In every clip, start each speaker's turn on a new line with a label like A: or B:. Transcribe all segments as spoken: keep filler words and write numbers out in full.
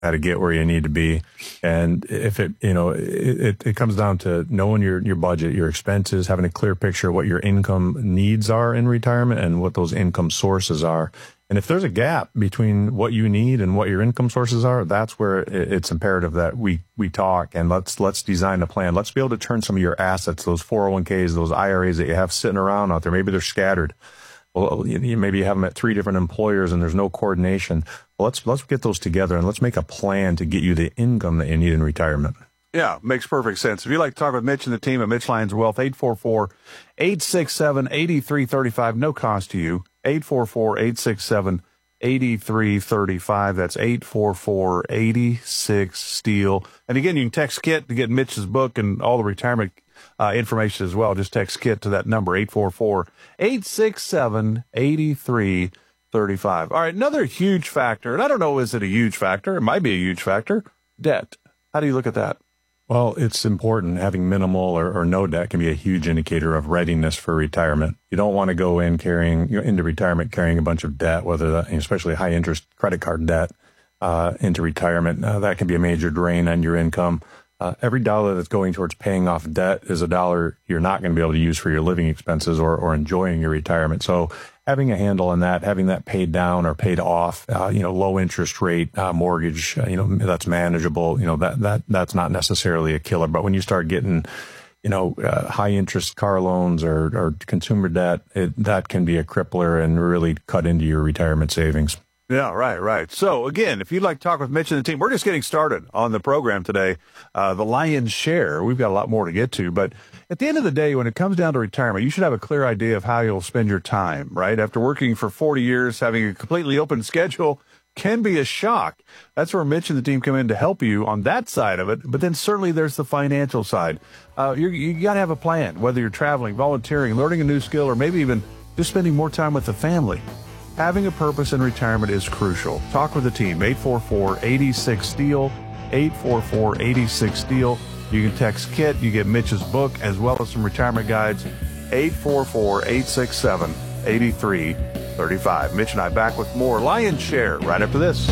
A: how to get where you need to be. And if it, you know, it, it comes down to knowing your, your budget, your expenses, having a clear picture of what your income needs are in retirement and what those income sources are. And if there's a gap between what you need and what your income sources are, that's where it's imperative that we, we talk and let's, let's design a plan. Let's be able to turn some of your assets, those four oh one k's, those I R As that you have sitting around out there. Maybe they're scattered. Well, you, maybe you have them at three different employers and there's no coordination. Well, let's, let's get those together and let's make a plan to get you the income that you need in retirement.
B: Yeah, makes perfect sense. If you'd like to talk with Mitch and the team at Mitch Lyons Wealth, eight four four, eight six seven, eight three three five, no cost to you, eight four four, eight six seven, eight three three five. That's eight four four, eight six, STEEL. And again, you can text KIT to get Mitch's book and all the retirement uh, information as well. Just text KIT to that number, eight four four, eight six seven, eight three three five. All right, another huge factor, and I don't know, is it a huge factor? It might be a huge factor. Debt. How do you look at that?
A: Well, it's important. Having minimal or, or no debt can be a huge indicator of readiness for retirement. You don't want to go in carrying, you know, into retirement carrying a bunch of debt, whether that, especially high interest credit card debt, uh, into retirement. Uh, that can be a major drain on your income. Uh, every dollar that's going towards paying off debt is a dollar you're not going to be able to use for your living expenses or, or enjoying your retirement. So having a handle on that, having that paid down or paid off, uh, you know, low interest rate uh, mortgage, uh, you know, that's manageable. You know, that that that's not necessarily a killer. But when you start getting, you know, uh, high interest car loans or, or consumer debt, it, that can be a crippler and really cut into your retirement savings.
B: Yeah, right, right. So, again, if you'd like to talk with Mitch and the team, we're just getting started on the program today. Uh, the Lion's Share, we've got a lot more to get to. But at the end of the day, when it comes down to retirement, you should have a clear idea of how you'll spend your time, right? After working for forty years, having a completely open schedule can be a shock. That's where Mitch and the team come in to help you on that side of it. But then certainly there's the financial side. Uh, you're, you got to have a plan, whether you're traveling, volunteering, learning a new skill, or maybe even just spending more time with the family. Having a purpose in retirement is crucial. Talk with the team, eight four four, eight six, STEEL, eight four four, eight six, STEEL. You can text KIT, you get Mitch's book, as well as some retirement guides, eight four four, eight six seven, eight three three five. Mitch and I back with more Lion's Share right after this.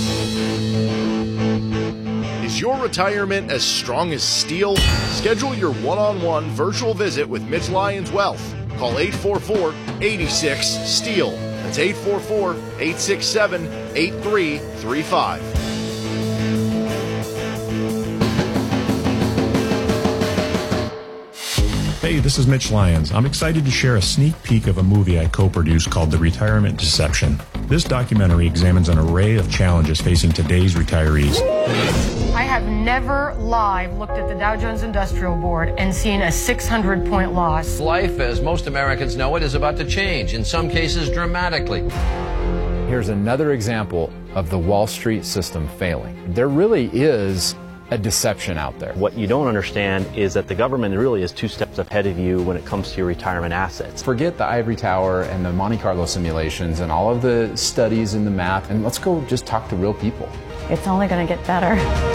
C: Is your retirement as strong as steel? Schedule your one-on-one virtual visit with Mitch Lyons Wealth. Call eight four four, eight six, STEEL. That's eight four four, eight six seven, eight three three five.
A: Hey, this is Mitch Lyons. I'm excited to share a sneak peek of a movie I co-produced called The Retirement Deception. This documentary examines an array of challenges facing today's retirees.
D: I have never live looked at the Dow Jones Industrial Board and seen a six hundred point loss.
E: Life, as most Americans know it, is about to change, in some cases dramatically.
F: Here's another example of the Wall Street system failing. There really is a deception out there.
G: What you don't understand is that the government really is two steps ahead of you when it comes to your retirement assets.
F: Forget the ivory tower and the Monte Carlo simulations and all of the studies and the math, and let's go just talk to real people.
H: It's only going to get better.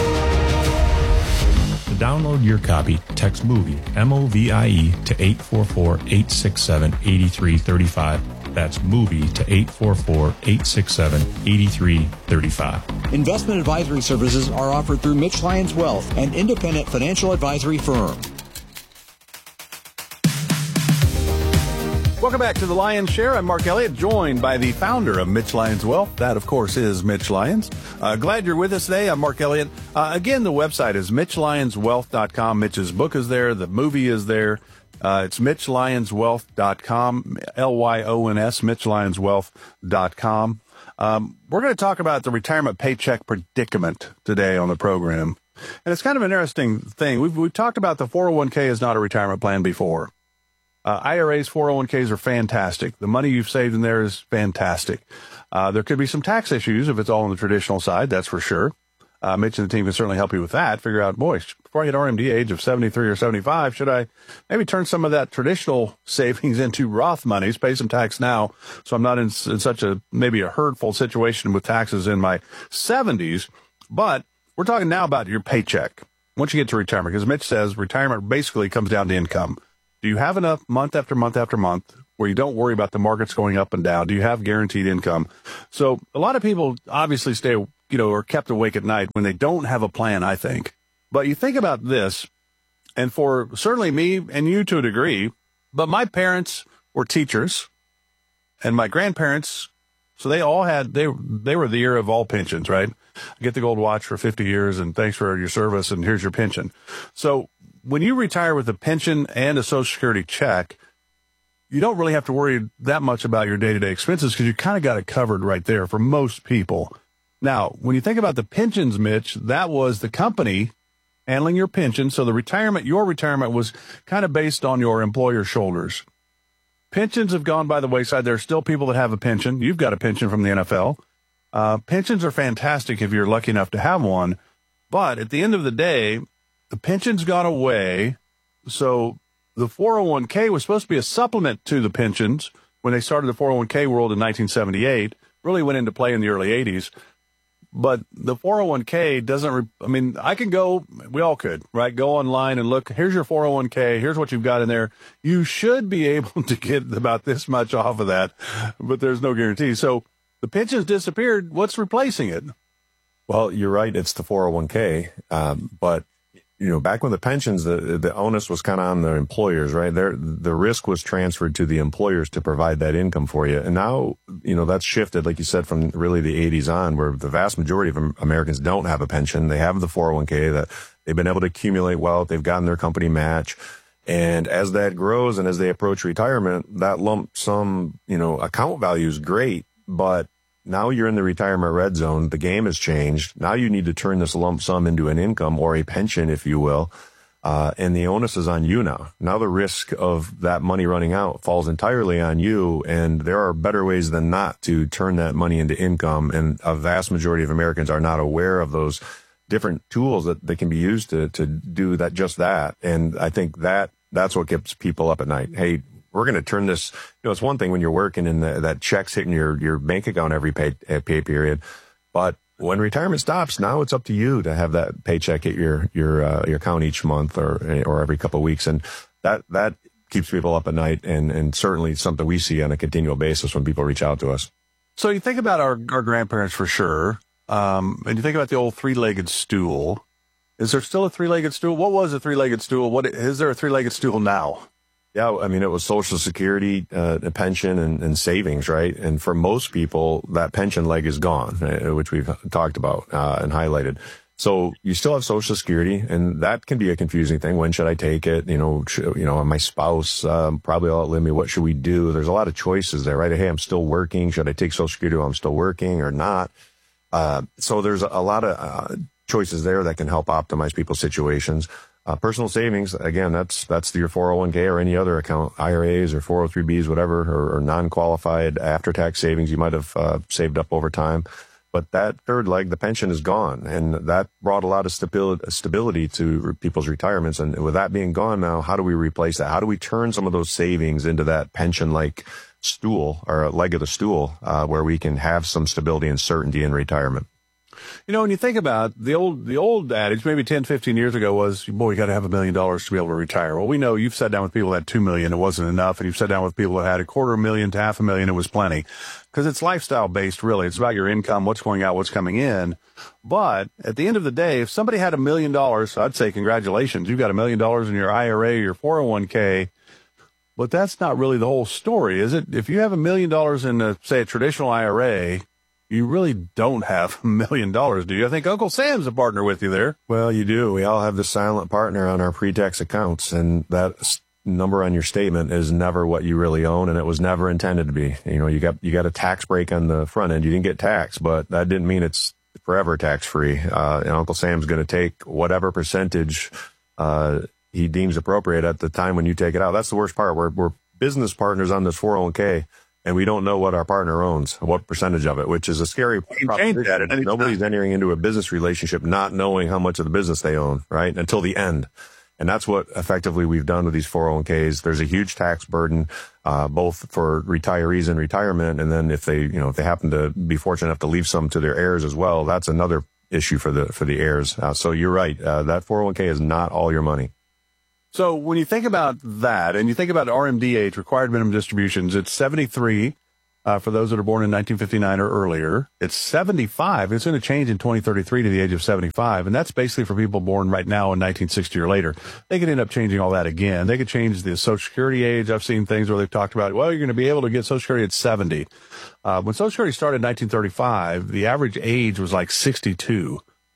A: To download your copy, text MOVIE, M O V I E, to eight four four, eight six seven, eight three three five. That's MOVIE to eight four four, eight six seven, eight three three five.
I: Investment advisory services are offered through Mitch Lyons Wealth, an independent financial advisory firm.
B: Welcome back to the Lion's Share. I'm Mark Elliott, joined by the founder of Mitch Lyons Wealth. That, of course, is Mitch Lyons. Uh, glad you're with us today. I'm Mark Elliott. Uh, again, the website is mitch lyons wealth dot com. Mitch's book is there. The movie is there. Uh, it's mitch lyons wealth dot com, L Y O N S, mitch lyons wealth dot com. Um, we're going to talk about the retirement paycheck predicament today on the program. And it's kind of an interesting thing. We've, we've talked about the four oh one k is not a retirement plan before. Uh, I R As, four oh one k's are fantastic. The money you've saved in there is fantastic. Uh, there could be some tax issues if it's all on the traditional side, that's for sure. Uh, Mitch and the team can certainly help you with that. Figure out, boy, before I hit R M D age of seventy-three or seventy-five, should I maybe turn some of that traditional savings into Roth monies, pay some tax now, so I'm not in, in such a, maybe a hurtful situation with taxes in my seventies. But we're talking now about your paycheck once you get to retirement, because Mitch says retirement basically comes down to income. Do you have enough month after month after month where you don't worry about the markets going up and down? Do you have guaranteed income? So a lot of people obviously stay you know, are kept awake at night when they don't have a plan, I think. But you think about this, and for certainly me and you to a degree, but my parents were teachers and my grandparents, so they all had, they, they were the era of all pensions, right? Get the gold watch for fifty years and thanks for your service and here's your pension. So when you retire with a pension and a Social Security check, you don't really have to worry that much about your day-to-day expenses because you kind of got it covered right there for most people. Now, when you think about the pensions, Mitch, that was the company handling your pension. So the retirement, your retirement was kind of based on your employer's shoulders. Pensions have gone by the wayside. There are still people that have a pension. You've got a pension from the N F L. Uh, pensions are fantastic if you're lucky enough to have one. But at the end of the day, the pension's gone away. So the four oh one k was supposed to be a supplement to the pensions when they started the four oh one k world in nineteen seventy-eight, really went into play in the early eighties. But the four oh one k doesn't, re- I mean, I can go, we all could, right? Go online and look, here's your four oh one k, here's what you've got in there. You should be able to get about this much off of that, but there's no guarantee. So the pension's disappeared. What's replacing it?
A: Well, you're right. It's the four oh one k. Um, but, you know, back when the pensions, the, the onus was kind of on the employers, right? There, the risk was transferred to the employers to provide that income for you. And now, you know, that's shifted, like you said, from really the eighties on, where the vast majority of Americans don't have a pension. They have the four oh one k that they've been able to accumulate wealth. They've gotten their company match. And as that grows and as they approach retirement, that lump sum, you know, account value is great, but now you're in the retirement red zone. The game has changed. Now you need to turn this lump sum into an income or a pension, if you will. Uh, and the onus is on you now. Now the risk of that money running out falls entirely on you. And there are better ways than not to turn that money into income. And a vast majority of Americans are not aware of those different tools that, that can be used to, to do that, just that. And I think that that's what keeps people up at night. Hey, we're going to turn this, you know, it's one thing when you're working and the, that check's hitting your, your bank account every pay, pay period. But when retirement stops, now it's up to you to have that paycheck hit your, your, uh, your account each month or, or every couple of weeks. And that, that keeps people up at night and, and certainly something we see on a continual basis when people reach out to us.
B: So you think about our, our grandparents for sure. Um, and you think about the old three-legged stool. Is there still a three-legged stool? What was a three-legged stool? What is there a three-legged stool now?
A: Yeah, I mean, it was Social Security, uh, a pension and, and savings, right? And for most people, that pension leg is gone, uh, which we've talked about uh, and highlighted. So you still have Social Security, and that can be a confusing thing. When should I take it? You know, should, you know, my spouse um, probably will outlive me. What should we do? There's a lot of choices there, right? Hey, I'm still working. Should I take Social Security while I'm still working or not? Uh, so there's a, a lot of uh, choices there that can help optimize people's situations. Uh, personal savings, again, that's, that's your four oh one k or any other account, I R As or four oh three Bs, whatever, or, or non-qualified after-tax savings you might have uh, saved up over time. But that third leg, the pension, is gone. And that brought a lot of stability, stability to people's retirements. And with that being gone now, how do we replace that? How do we turn some of those savings into that pension-like stool or a leg of the stool uh, where we can have some stability and certainty in retirement?
B: You know, when you think about the old, the old adage, maybe ten, fifteen years ago was, boy, you got to have a million dollars to be able to retire. Well, we know you've sat down with people that had two million, it wasn't enough. And you've sat down with people that had a quarter million to half a million, it was plenty. Because it's lifestyle based, really. It's about your income, what's going out, what's coming in. But at the end of the day, if somebody had a million dollars, I'd say congratulations. You've got a million dollars in your I R A, your four oh one k. But that's not really the whole story, is it? If you have a million dollars in, a, say, a traditional I R A, you really don't have a million dollars, do you? I think Uncle Sam's a partner with you there.
A: Well, you do. We all have the silent partner on our pre-tax accounts, and that number on your statement is never what you really own, and it was never intended to be. You know, you got you got a tax break on the front end. You didn't get taxed, but that didn't mean it's forever tax-free. Uh, and Uncle Sam's going to take whatever percentage uh, he deems appropriate at the time when you take it out. That's the worst part. We're, we're business partners on this four oh one k. And we don't know what our partner owns, what percentage of it, which is a scary proposition. Nobody's entering into a business relationship not knowing how much of the business they own, right? Until the end. And that's what effectively we've done with these four oh one k's. There's a huge tax burden, uh, both for retirees in retirement. And then if they, you know, if they happen to be fortunate enough to leave some to their heirs as well, that's another issue for the, for the heirs. Uh, so you're right. Uh, that four oh one k is not all your money.
B: So when you think about that and you think about R M D age, required minimum distributions, it's seventy-three. Uh, for those that are born in nineteen fifty-nine or earlier. It's seventy-five. It's going to change in twenty thirty-three to the age of seventy-five. And that's basically for people born right now in nineteen sixty or later. They could end up changing all that again. They could change the Social Security age. I've seen things where they've talked about, well, you're going to be able to get Social Security at seventy. Uh, when Social Security started in nineteen thirty-five, the average age was like sixty-two.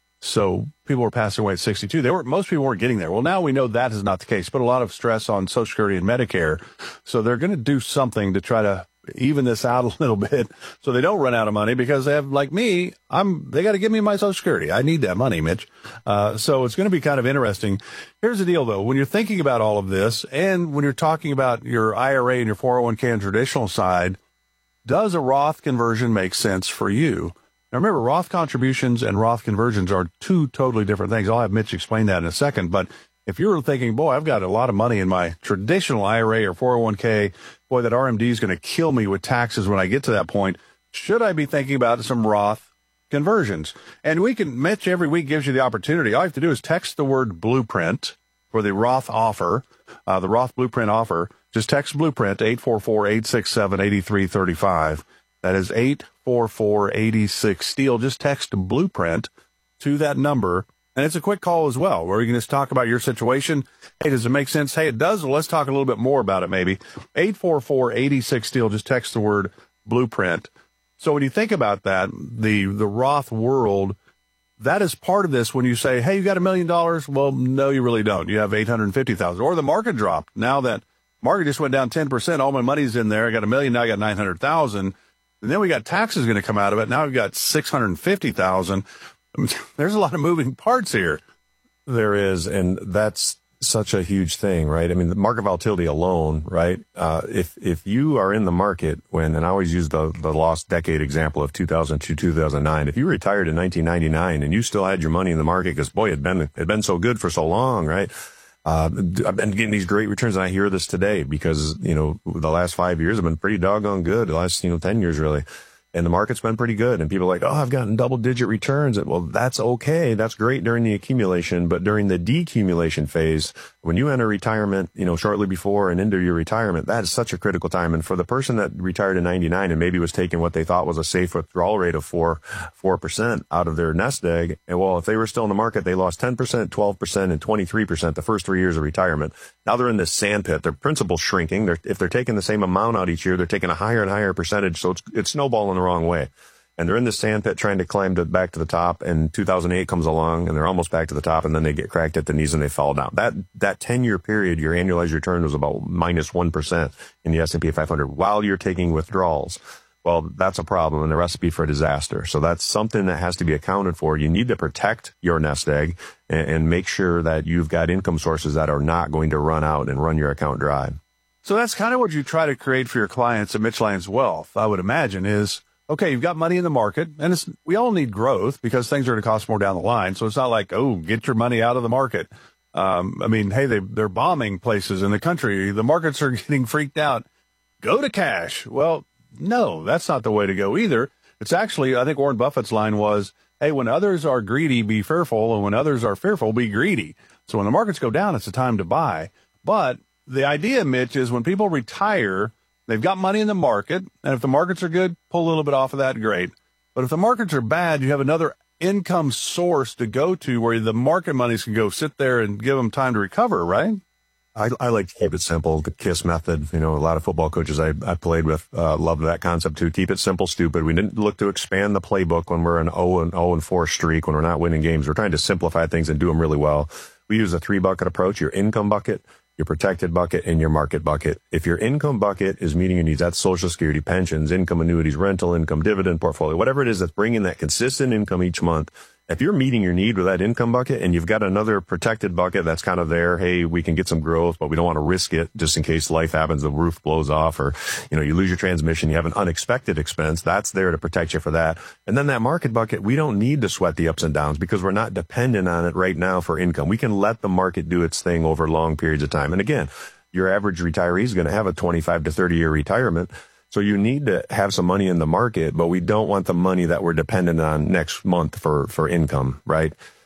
B: So people were passing away at sixty-two. They were, most people weren't getting there. Well, now we know that is not the case. Put a lot of stress on Social Security and Medicare. So they're going to do something to try to even this out a little bit so they don't run out of money, because they have, like me, I'm, they got to give me my Social Security. I need that money, Mitch. Uh, so it's going to be kind of interesting. Here's the deal though. When you're thinking about all of this, and when you're talking about your I R A and your four oh one k and traditional side, does a Roth conversion make sense for you? Now remember, Roth contributions and Roth conversions are two totally different things. I'll have Mitch explain that in a second, but if you're thinking, boy, I've got a lot of money in my traditional I R A or four oh one k, boy, that R M D is going to kill me with taxes when I get to that point, should I be thinking about some Roth conversions? And we can, Mitch every week gives you the opportunity. All you have to do is text the word blueprint for the Roth offer, uh, the Roth blueprint offer. Just text blueprint to eight four four, eight six seven, eight three three five. That is eight four four, eight six, STEEL. Just text blueprint to that number. And it's a quick call as well, where you can just talk about your situation. Hey, does it make sense? Hey, it does. Well, let's talk a little bit more about it, maybe. eight four four, eight six, STEEL. Just text the word blueprint. So when you think about that, the, the Roth world, that is part of this. When you say, hey, you got a million dollars. Well, no, you really don't. You have eight hundred fifty thousand. Or the market dropped. Now that market just went down ten percent, all my money's in there. I got a million. Now I got nine hundred thousand. And then we got taxes going to come out of it. Now we've got six hundred fifty thousand. There's a lot of moving parts here.
A: There is, and that's such a huge thing, right? I mean, the market volatility alone, right? Uh, if if you are in the market when, and I always use the the lost decade example of two thousand two, two thousand nine. If you retired in nineteen ninety-nine and you still had your money in the market because, boy, it'd been it'd been so good for so long, right? Uh, I've been getting these great returns, and I hear this today because, you know, the last five years have been pretty doggone good. The last, you know, ten years really. And the market's been pretty good. And people are like, oh, I've gotten double digit returns. Well, that's okay. That's great during the accumulation. But during the decumulation phase, when you enter retirement, you know, shortly before and into your retirement, that is such a critical time. And for the person that retired in ninety-nine and maybe was taking what they thought was a safe withdrawal rate of four, four percent out of their nest egg. And well, if they were still in the market, they lost ten percent, twelve percent, and twenty-three percent the first three years of retirement. Now they're in this sandpit. Their principal's shrinking. They're, if they're taking the same amount out each year, they're taking a higher and higher percentage. So it's, it's snowballing the wrong way. And they're in this sandpit trying to climb to back to the top. And two thousand eight comes along and they're almost back to the top. And then they get cracked at the knees and they fall down. That, that ten year period, your annualized return was about minus one percent in the S and P five hundred while you're taking withdrawals. Well, that's a problem and a recipe for disaster. So that's something that has to be accounted for. You need to protect your nest egg and, and make sure that you've got income sources that are not going to run out and run your account dry.
B: So that's kind of what you try to create for your clients at Mitch Lyons Wealth, I would imagine, is, okay, you've got money in the market, and it's, we all need growth because things are going to cost more down the line. So it's not like, oh, get your money out of the market. Um, I mean, hey, they, they're bombing places in the country. The markets are getting freaked out. Go to cash. Well, no, that's not the way to go either. It's actually, I think Warren Buffett's line was, hey, when others are greedy, be fearful, and when others are fearful, be greedy. So when the markets go down, it's a time to buy. But the idea, Mitch, is when people retire, they've got money in the market, and if the markets are good, pull a little bit off of that, great. But if the markets are bad, you have another income source to go to where the market monies can go sit there and give them time to recover, right?
A: I, I like to keep it simple, the KISS method. You know, a lot of football coaches I, I played with uh, loved that concept too. Keep it simple, stupid. We didn't look to expand the playbook when we're an oh and oh and four streak, when we're not winning games. We're trying to simplify things and do them really well. We use a three-bucket approach, your income bucket, your protected bucket, and your market bucket. If your income bucket is meeting your needs, that's Social Security, pensions, income annuities, rental income, dividend portfolio, whatever it is that's bringing that consistent income each month. If you're meeting your need with that income bucket and you've got another protected bucket that's kind of there, hey, we can get some growth, but we don't want to risk it just in case life happens, the roof blows off, or, you know, you lose your transmission, you have an unexpected expense, that's there to protect you for that. And then that market bucket, we don't need to sweat the ups and downs because we're not dependent on it right now for income. We can let the market do its thing over long periods of time. And again, your average retiree is going to have a twenty-five to thirty year retirement. So you need to have some money in the market, but we don't want the money that we're dependent on next month for, for income, right?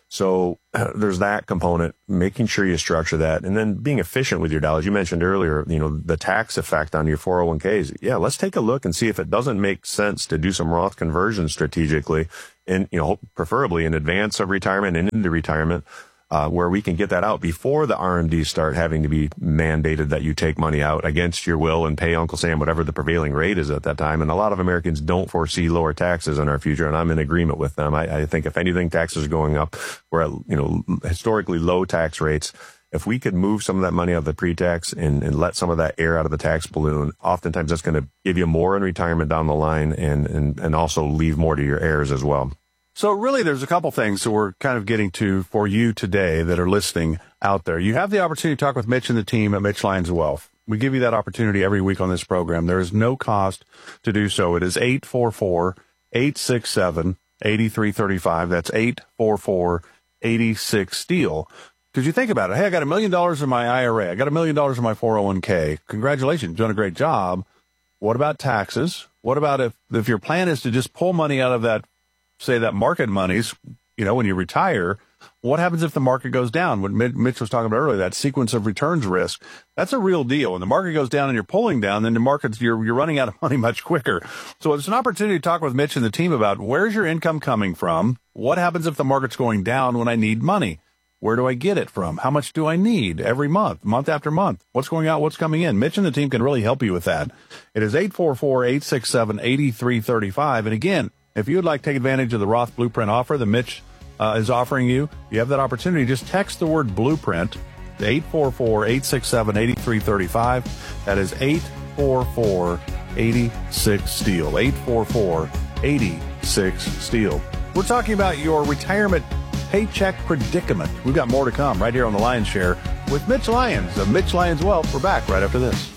A: So uh, there's that component, making sure you structure that, and then being efficient with your dollars. You mentioned earlier, you know, the tax effect on your four oh one k's. Yeah, let's take a look and see if it doesn't make sense to do some Roth conversion strategically, and, you know, preferably in advance of retirement and into retirement, uh, where we can get that out before the R M Ds start having to be mandated that you take money out against your will and pay Uncle Sam whatever the prevailing rate is at that time. And a lot of Americans don't foresee lower taxes in our future, and I'm in agreement with them. I, I think if anything, taxes are going up. We're at, you know, historically low tax rates. If we could move some of that money out of the pre-tax and, and let some of that air out of the tax balloon, oftentimes that's going to give you more in retirement down the line, and, and, and also leave more to your heirs as well.
B: So really, there's a couple things that we're kind of getting to for you today that are listening out there. You have the opportunity to talk with Mitch and the team at Mitch Lyons Wealth. We give you that opportunity every week on this program. There is no cost to do so. It is eight four four, eight six seven, eight three three five. That's eight four four, eight six, STEEL. Because you think about it, hey, I got a million dollars in my I R A. I got a million dollars in my four oh one k. Congratulations, you've done a great job. What about taxes? What about if, if your plan is to just pull money out of that, say that market monies, you know, when you retire, what happens if the market goes down? What Mitch was talking about earlier, that sequence of returns risk, that's a real deal. When the market goes down and you're pulling down, then the markets, you're, you're running out of money much quicker. So it's an opportunity to talk with Mitch and the team about where's your income coming from? What happens if the market's going down when I need money? Where do I get it from? How much do I need every month, month after month? What's going out? What's coming in? Mitch and the team can really help you with that. It is eight four four, eight six seven, eight three three five. And again, if you would like to take advantage of the Roth Blueprint offer that Mitch uh, is offering you, you have that opportunity. Just text the word Blueprint to eight four four, eight six seven, eight three three five. That is eight four four, eight six, STEEL. eight four four, eight six, STEEL. We're talking about your retirement paycheck predicament. We've got more to come right here on the Lyons Share with Mitch Lyons of Mitch Lyons Wealth. We're back right after this.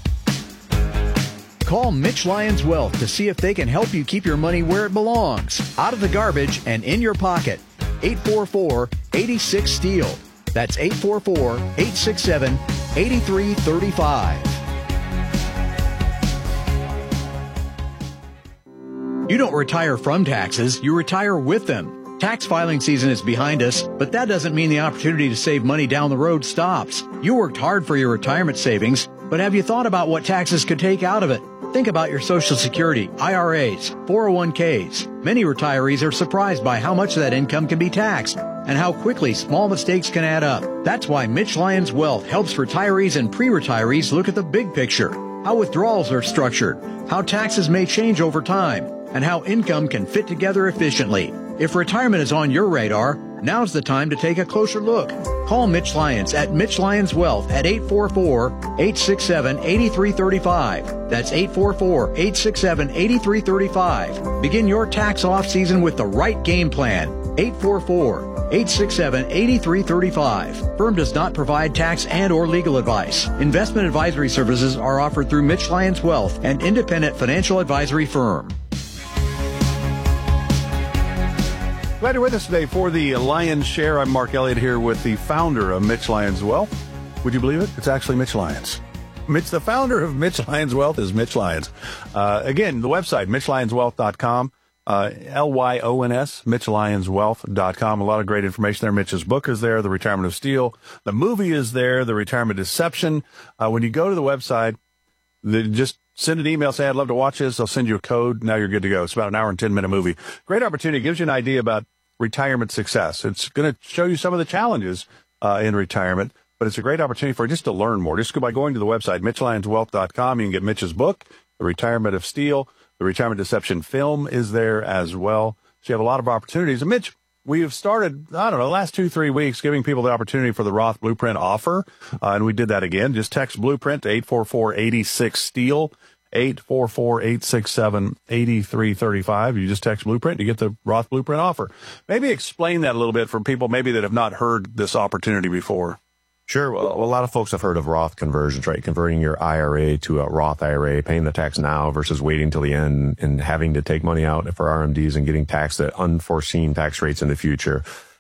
I: Call Mitch Lyons Wealth to see if they can help you keep your money where it belongs, out of the garbage and in your pocket. eight four four, eight six, STEEL. That's eight four four, eight six seven, eight three three five. You don't retire from taxes, you retire with them. Tax filing season is behind us, but that doesn't mean the opportunity to save money down the road stops. You worked hard for your retirement savings, but have you thought about what taxes could take out of it? Think about your Social Security, I R As, four oh one k's. Many retirees are surprised by how much of that income can be taxed and how quickly small mistakes can add up. That's why Mitch Lyons Wealth helps retirees and pre-retirees look at the big picture, how withdrawals are structured, how taxes may change over time, and how income can fit together efficiently. If retirement is on your radar, now's the time to take a closer look. Call Mitch Lyons at Mitch Lyons Wealth at eight four four, eight six seven, eight three three five. That's eight four four, eight six seven, eight three three five. Begin your tax off season with the right game plan. eight four four, eight six seven, eight three three five. Firm does not provide tax and or legal advice. Investment advisory services are offered through Mitch Lyons Wealth, an independent financial advisory firm.
B: Glad you're with us today for the Lyons Share. I'm Mark Elliott here with the founder of Mitch Lyons Wealth. Would you believe it? It's actually Mitch Lyons. Mitch, the founder of Mitch Lyons Wealth is Mitch Lyons. Uh, again, the website, mitch lyons wealth dot com, uh, L Y O N S, mitch lyons wealth dot com. A lot of great information there. Mitch's book is there, The Retirement of Steel. The movie is there, The Retirement Deception. Uh, when you go to the website, the, just send an email, say, I'd love to watch this. They'll send you a code. Now you're good to go. It's about an hour and ten minute movie. Great opportunity. It gives you an idea about retirement success. It's going to show you some of the challenges uh, in retirement, but it's a great opportunity for just to learn more. Just go by going to the website, mitch lyons wealth dot com. You can get Mitch's book, The Retirement of Steel. The Retirement Deception film is there as well. So you have a lot of opportunities. And Mitch, we have started, I don't know, the last two, three weeks giving people the opportunity for the Roth Blueprint offer. Uh, and we did that again. Just text Blueprint to eight four four, eight six, STEEL. eight four four, eight six seven, eight three three five. You just text Blueprint, you get the Roth Blueprint offer. Maybe explain that a little bit for people maybe that have not heard this opportunity before.
A: Sure. Well, a lot of folks have heard of Roth conversions, right? Converting your I R A to a Roth I R A, paying the tax now versus waiting till the end and having to take money out for R M Ds and getting taxed at unforeseen tax rates in the future.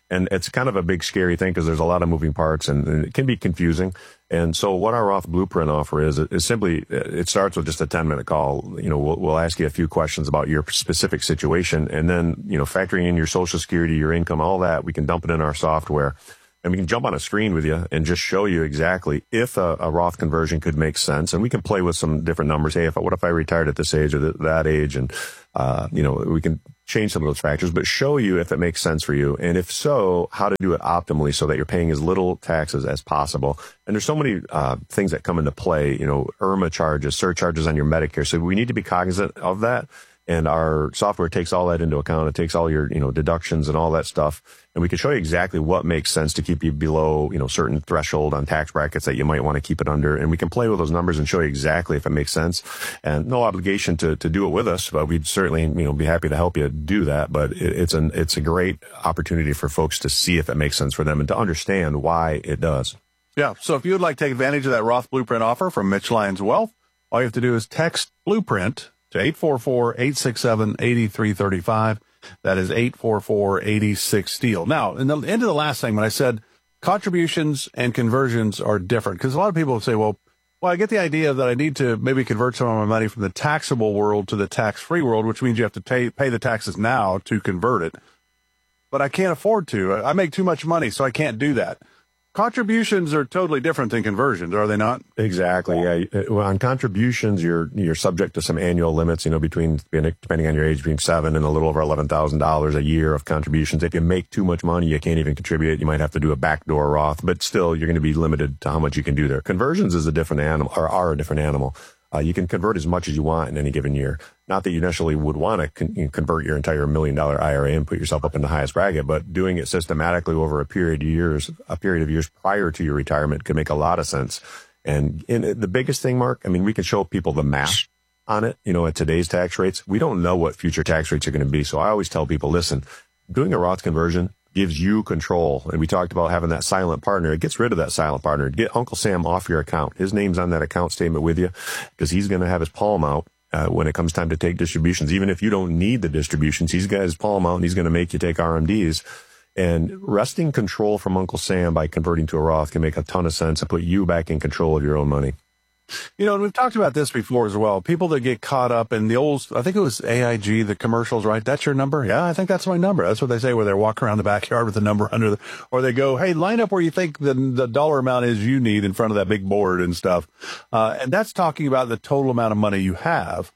H: And it's kind of a big, scary thing because there's a lot of moving parts and, and it can be confusing. And so what our Roth Blueprint offer is, is simply, it starts with just a ten minute call. You know, we'll, we'll ask you a few questions about your specific situation, and then, you know, factoring in your Social Security, your income, all that, we can dump it in our software. And we can jump on a screen with you and just show you exactly if a, a Roth conversion could make sense. And we can play with some different numbers. Hey, if what if I retired at this age or th- that age? And, uh, you know, we can change some of those factors, but show you if it makes sense for you. And if so, how to do it optimally so that you're paying as little taxes as possible. And there's so many uh, things that come into play, you know, I R M A charges, surcharges on your Medicare. So we need to be cognizant of that. And our software takes all that into account. It takes all your, you know, deductions and all that stuff. And we can show you exactly what makes sense to keep you below, you know, certain threshold on tax brackets that you might want to keep it under. And we can play with those numbers and show you exactly if it makes sense. And no obligation to, to do it with us, but we'd certainly, you know, be happy to help you do that. But it, it's an, it's a great opportunity for folks to see if it makes sense for them and to understand why it does.
B: Yeah. So if you would like to take advantage of that Roth Blueprint offer from Mitch Lyons Wealth, all you have to do is text Blueprint to eight four four, eight six seven, eight three three five. That is eight four four, eight six, STEEL. Now, in the end of the last segment, I said contributions and conversions are different because a lot of people say, well, well, I get the idea that I need to maybe convert some of my money from the taxable world to the tax-free world, which means you have to pay, pay the taxes now to convert it. But I can't afford to. I make too much money, so I can't do that. Contributions are totally different than conversions, are they not?
H: Exactly. Yeah. Well, on contributions, you're you're subject to some annual limits. You know, between depending on your age, between seven and a little over eleven thousand dollars a year of contributions. If you make too much money, you can't even contribute. You might have to do a backdoor Roth, but still, you're going to be limited to how much you can do there. Conversions is a different animal, or are a different animal. Uh, you can convert as much as you want in any given year. Not that you necessarily would want to con- you know, convert your entire million dollar I R A and put yourself up in the highest bracket, but doing it systematically over a period of years, a period of years prior to your retirement could make a lot of sense. And in the biggest thing, Mark, I mean, we can show people the math on it. You know, at today's tax rates, we don't know what future tax rates are going to be. So I always tell people, listen, doing a Roth conversion gives you control. And we talked about having that silent partner. It gets rid of that silent partner. Get Uncle Sam off your account. His name's on that account statement with you because he's going to have his palm out uh, when it comes time to take distributions. Even if you don't need the distributions, he's got his palm out and he's going to make you take R M Ds. And wresting control from Uncle Sam by converting to a Roth can make a ton of sense and put you back in control of your own money.
B: You know, and we've talked about this before as well. People that get caught up in the old, I think it was A I G, the commercials, right? That's your number? Yeah, I think that's my number. That's what they say where they walk around the backyard with the number under the, or they go, hey, line up where you think the, the dollar amount is you need in front of that big board and stuff. Uh, and that's talking about the total amount of money you have.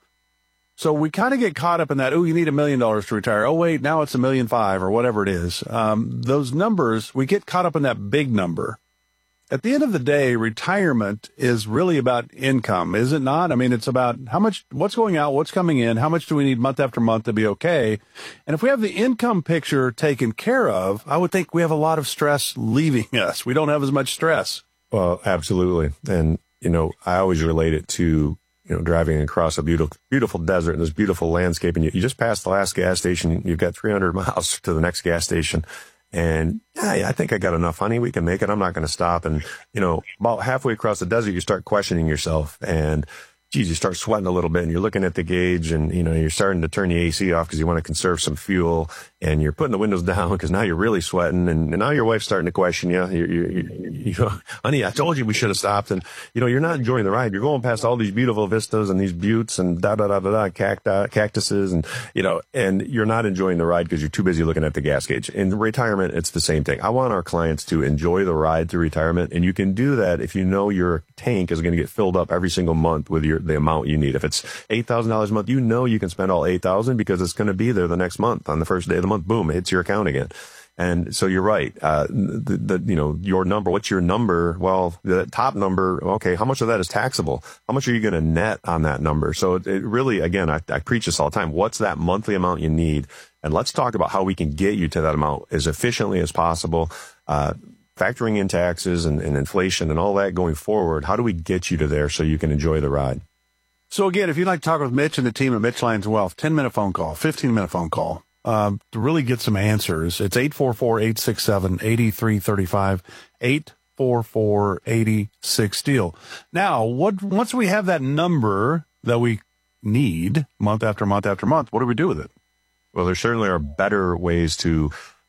B: So we kind of get caught up in that, oh, you need a million dollars to retire. Oh, wait, now it's a million five or whatever it is. Um, those numbers, we get caught up in that big number. At the end of the day, retirement is really about income, is it not? I mean, it's about how much, what's going out, what's coming in, how much do we need month after month to be okay? And if we have the income picture taken care of, I would think we have a lot of stress leaving us. We don't have as much stress.
H: Well, absolutely. And, you know, I always relate it to, you know, driving across a beautiful, beautiful desert and this beautiful landscape. And you, you just passed the last gas station. You've got three hundred miles to the next gas station. And yeah, I think I got enough, honey. We can make it. I'm not going to stop. And, you know, about halfway across the desert, you start questioning yourself and, geez, you start sweating a little bit and you're looking at the gauge and, you know, you're starting to turn the A C off because you want to conserve some fuel and you're putting the windows down because now you're really sweating and, and now your wife's starting to question you. You, you, you, you know, honey, I told you we should have stopped. And, you know, you're not enjoying the ride. You're going past all these beautiful vistas and these buttes and da, da, da, da, da, cacti, cactuses and, you know, and you're not enjoying the ride because you're too busy looking at the gas gauge. In retirement, it's the same thing. I want our clients to enjoy the ride through retirement. And you can do that if you know your tank is going to get filled up every single month with your, the amount you need. If it's eight thousand dollars a month, you know you can spend all eight thousand dollars because it's going to be there the next month. On the first day of the month, boom, it hits your account again. And so you're right. Uh, the, the, you know, your number, what's your number? Well, the top number, okay, how much of that is taxable? How much are you going to net on that number? So it, it really, again, I, I preach this all the time. What's that monthly amount you need? And let's talk about how we can get you to that amount as efficiently as possible. Uh, factoring in taxes and, and inflation and all that going forward. How do we get you to there so you can enjoy the ride?
B: So again, if you'd like to talk with Mitch and the team at Mitch Lyons Wealth, ten minute phone call, fifteen minute phone call, um, to really get some answers. It's eight four four, eight six seven, eight three three five, eight four four, eight six, STEEL. Now, what, once we have that number that we need month after month after month, what do we do with it?
H: Well, there certainly are better ways to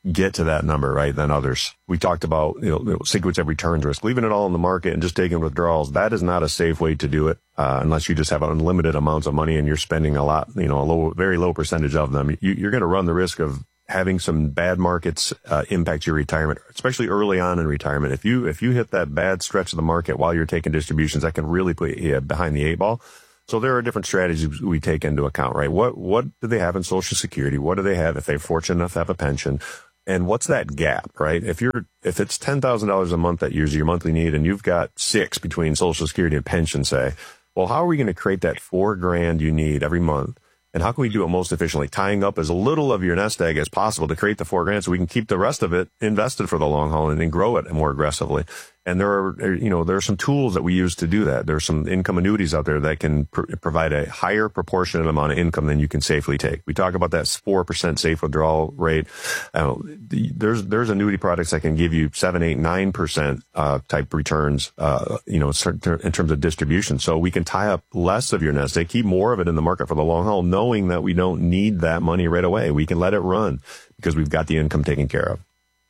H: get to that number, right, than others. We talked about, you know, sequence of returns risk, leaving it all in the market and just taking withdrawals. That is not a safe way to do it, uh, unless you just have unlimited amounts of money and you're spending a lot, you know, a low, very low percentage of them. You, you're going to run the risk of having some bad markets uh, impact your retirement, especially early on in retirement. If you if you hit that bad stretch of the market while you're taking distributions, that can really put you behind the eight ball. So there are different strategies we take into account, right? What what do they have in Social Security? What do they have if they're fortunate enough to have a pension? And what's that gap, right? If you're if it's ten thousand dollars a month that year's your monthly need, and you've got six between Social Security and pension, say, well, how are we going to create that four grand you need every month? And how can we do it most efficiently? Tying up as little of your nest egg as possible to create the four grand so we can keep the rest of it invested for the long haul and then grow it more aggressively. And there are, you know, there are some tools that we use to do that. There's some income annuities out there that can pr- provide a higher proportionate amount of income than you can safely take. We talk about that four percent safe withdrawal rate. Uh, there's, there's annuity products that can give you seven, eight, nine percent, uh, type returns, uh, you know, in terms of distribution. So we can tie up less of your nest egg, keep more of it in the market for the long haul, knowing that we don't need that money right away. We can let it run because we've got the income taken care of.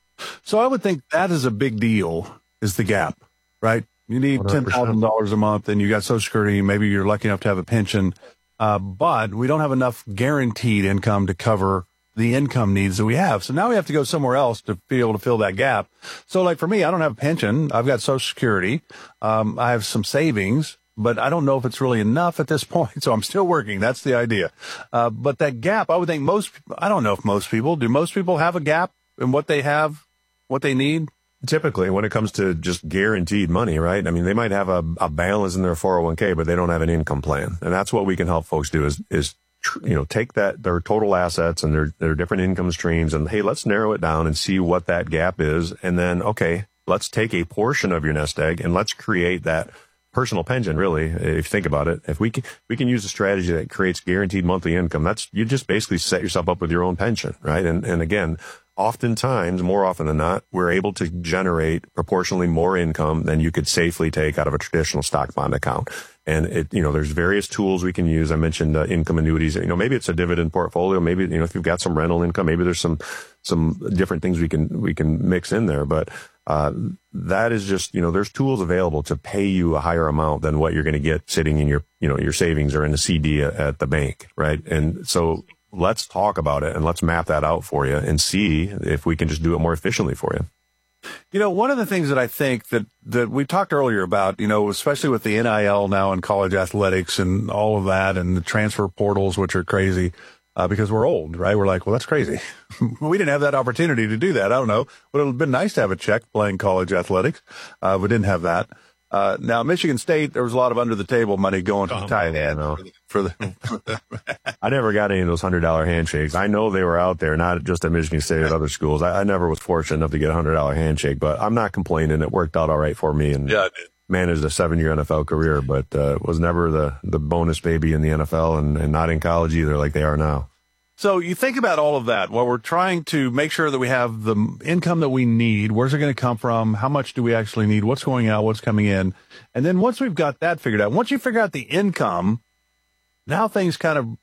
B: So I would think that is a big deal. Is the gap, right? You need ten thousand dollars a month and you got Social Security. Maybe you're lucky enough to have a pension. Uh, but we don't have enough guaranteed income to cover the income needs that we have. So now we have to go somewhere else to be able to fill that gap. So like for me, I don't have a pension. I've got Social Security. Um, I have some savings, but I don't know if it's really enough at this point. So I'm still working. That's the idea. Uh, but that gap, I would think most, I don't know if most people, do most people have a gap in what they have, what they need?
H: Typically, when it comes to just guaranteed money, right? I mean, they might have a, a balance in their four oh one k, but they don't have an income plan. And that's what we can help folks do is, is, you know, take that, their total assets and their, their different income streams and, hey, let's narrow it down and see what that gap is. And then, okay, let's take a portion of your nest egg and let's create that personal pension, really, if you think about it. If we can, we can use a strategy that creates guaranteed monthly income, that's, you just basically set yourself up with your own pension, right? And, and again, oftentimes, more often than not, we're able to generate proportionally more income than you could safely take out of a traditional stock bond account. And it, you know, there's various tools we can use. I mentioned uh, income annuities. You know, maybe it's a dividend portfolio. Maybe, you know, if you've got some rental income, maybe there's some, some different things we can, we can mix in there. But, uh, that is just, you know, there's tools available to pay you a higher amount than what you're going to get sitting in your, you know, your savings or in a C D at, at the bank. Right. And so, let's talk about it and let's map that out for you and see if we can just do it more efficiently for you.
B: You know, one of the things that I think that, that we talked earlier about, you know, especially with the N I L now in college athletics and all of that and the transfer portals, which are crazy, uh, because we're old, right? We're like, well, that's crazy. We didn't have that opportunity to do that. I don't know. But it would have been nice to have a check playing college athletics. Uh, we didn't have that. Uh, now, Michigan State, there was a lot of under the table money going to the tight end.
H: No.
B: For the,
H: I never got any of those hundred dollar handshakes. I know they were out there, not just at Michigan State, at other schools. I, I never was fortunate enough to get a hundred dollar handshake, but I'm not complaining. It worked out all right for me and
B: yeah, it did.
H: Managed a seven year N F L career, but, uh, was never the, the bonus baby in the N F L and, and not in college either, like they are now.
B: So you think about all of that. Well, we're trying to make sure that we have the income that we need. Where's it going to come from? How much do we actually need? What's going out? What's coming in? And then once we've got that figured out, once you figure out the income, now things kind of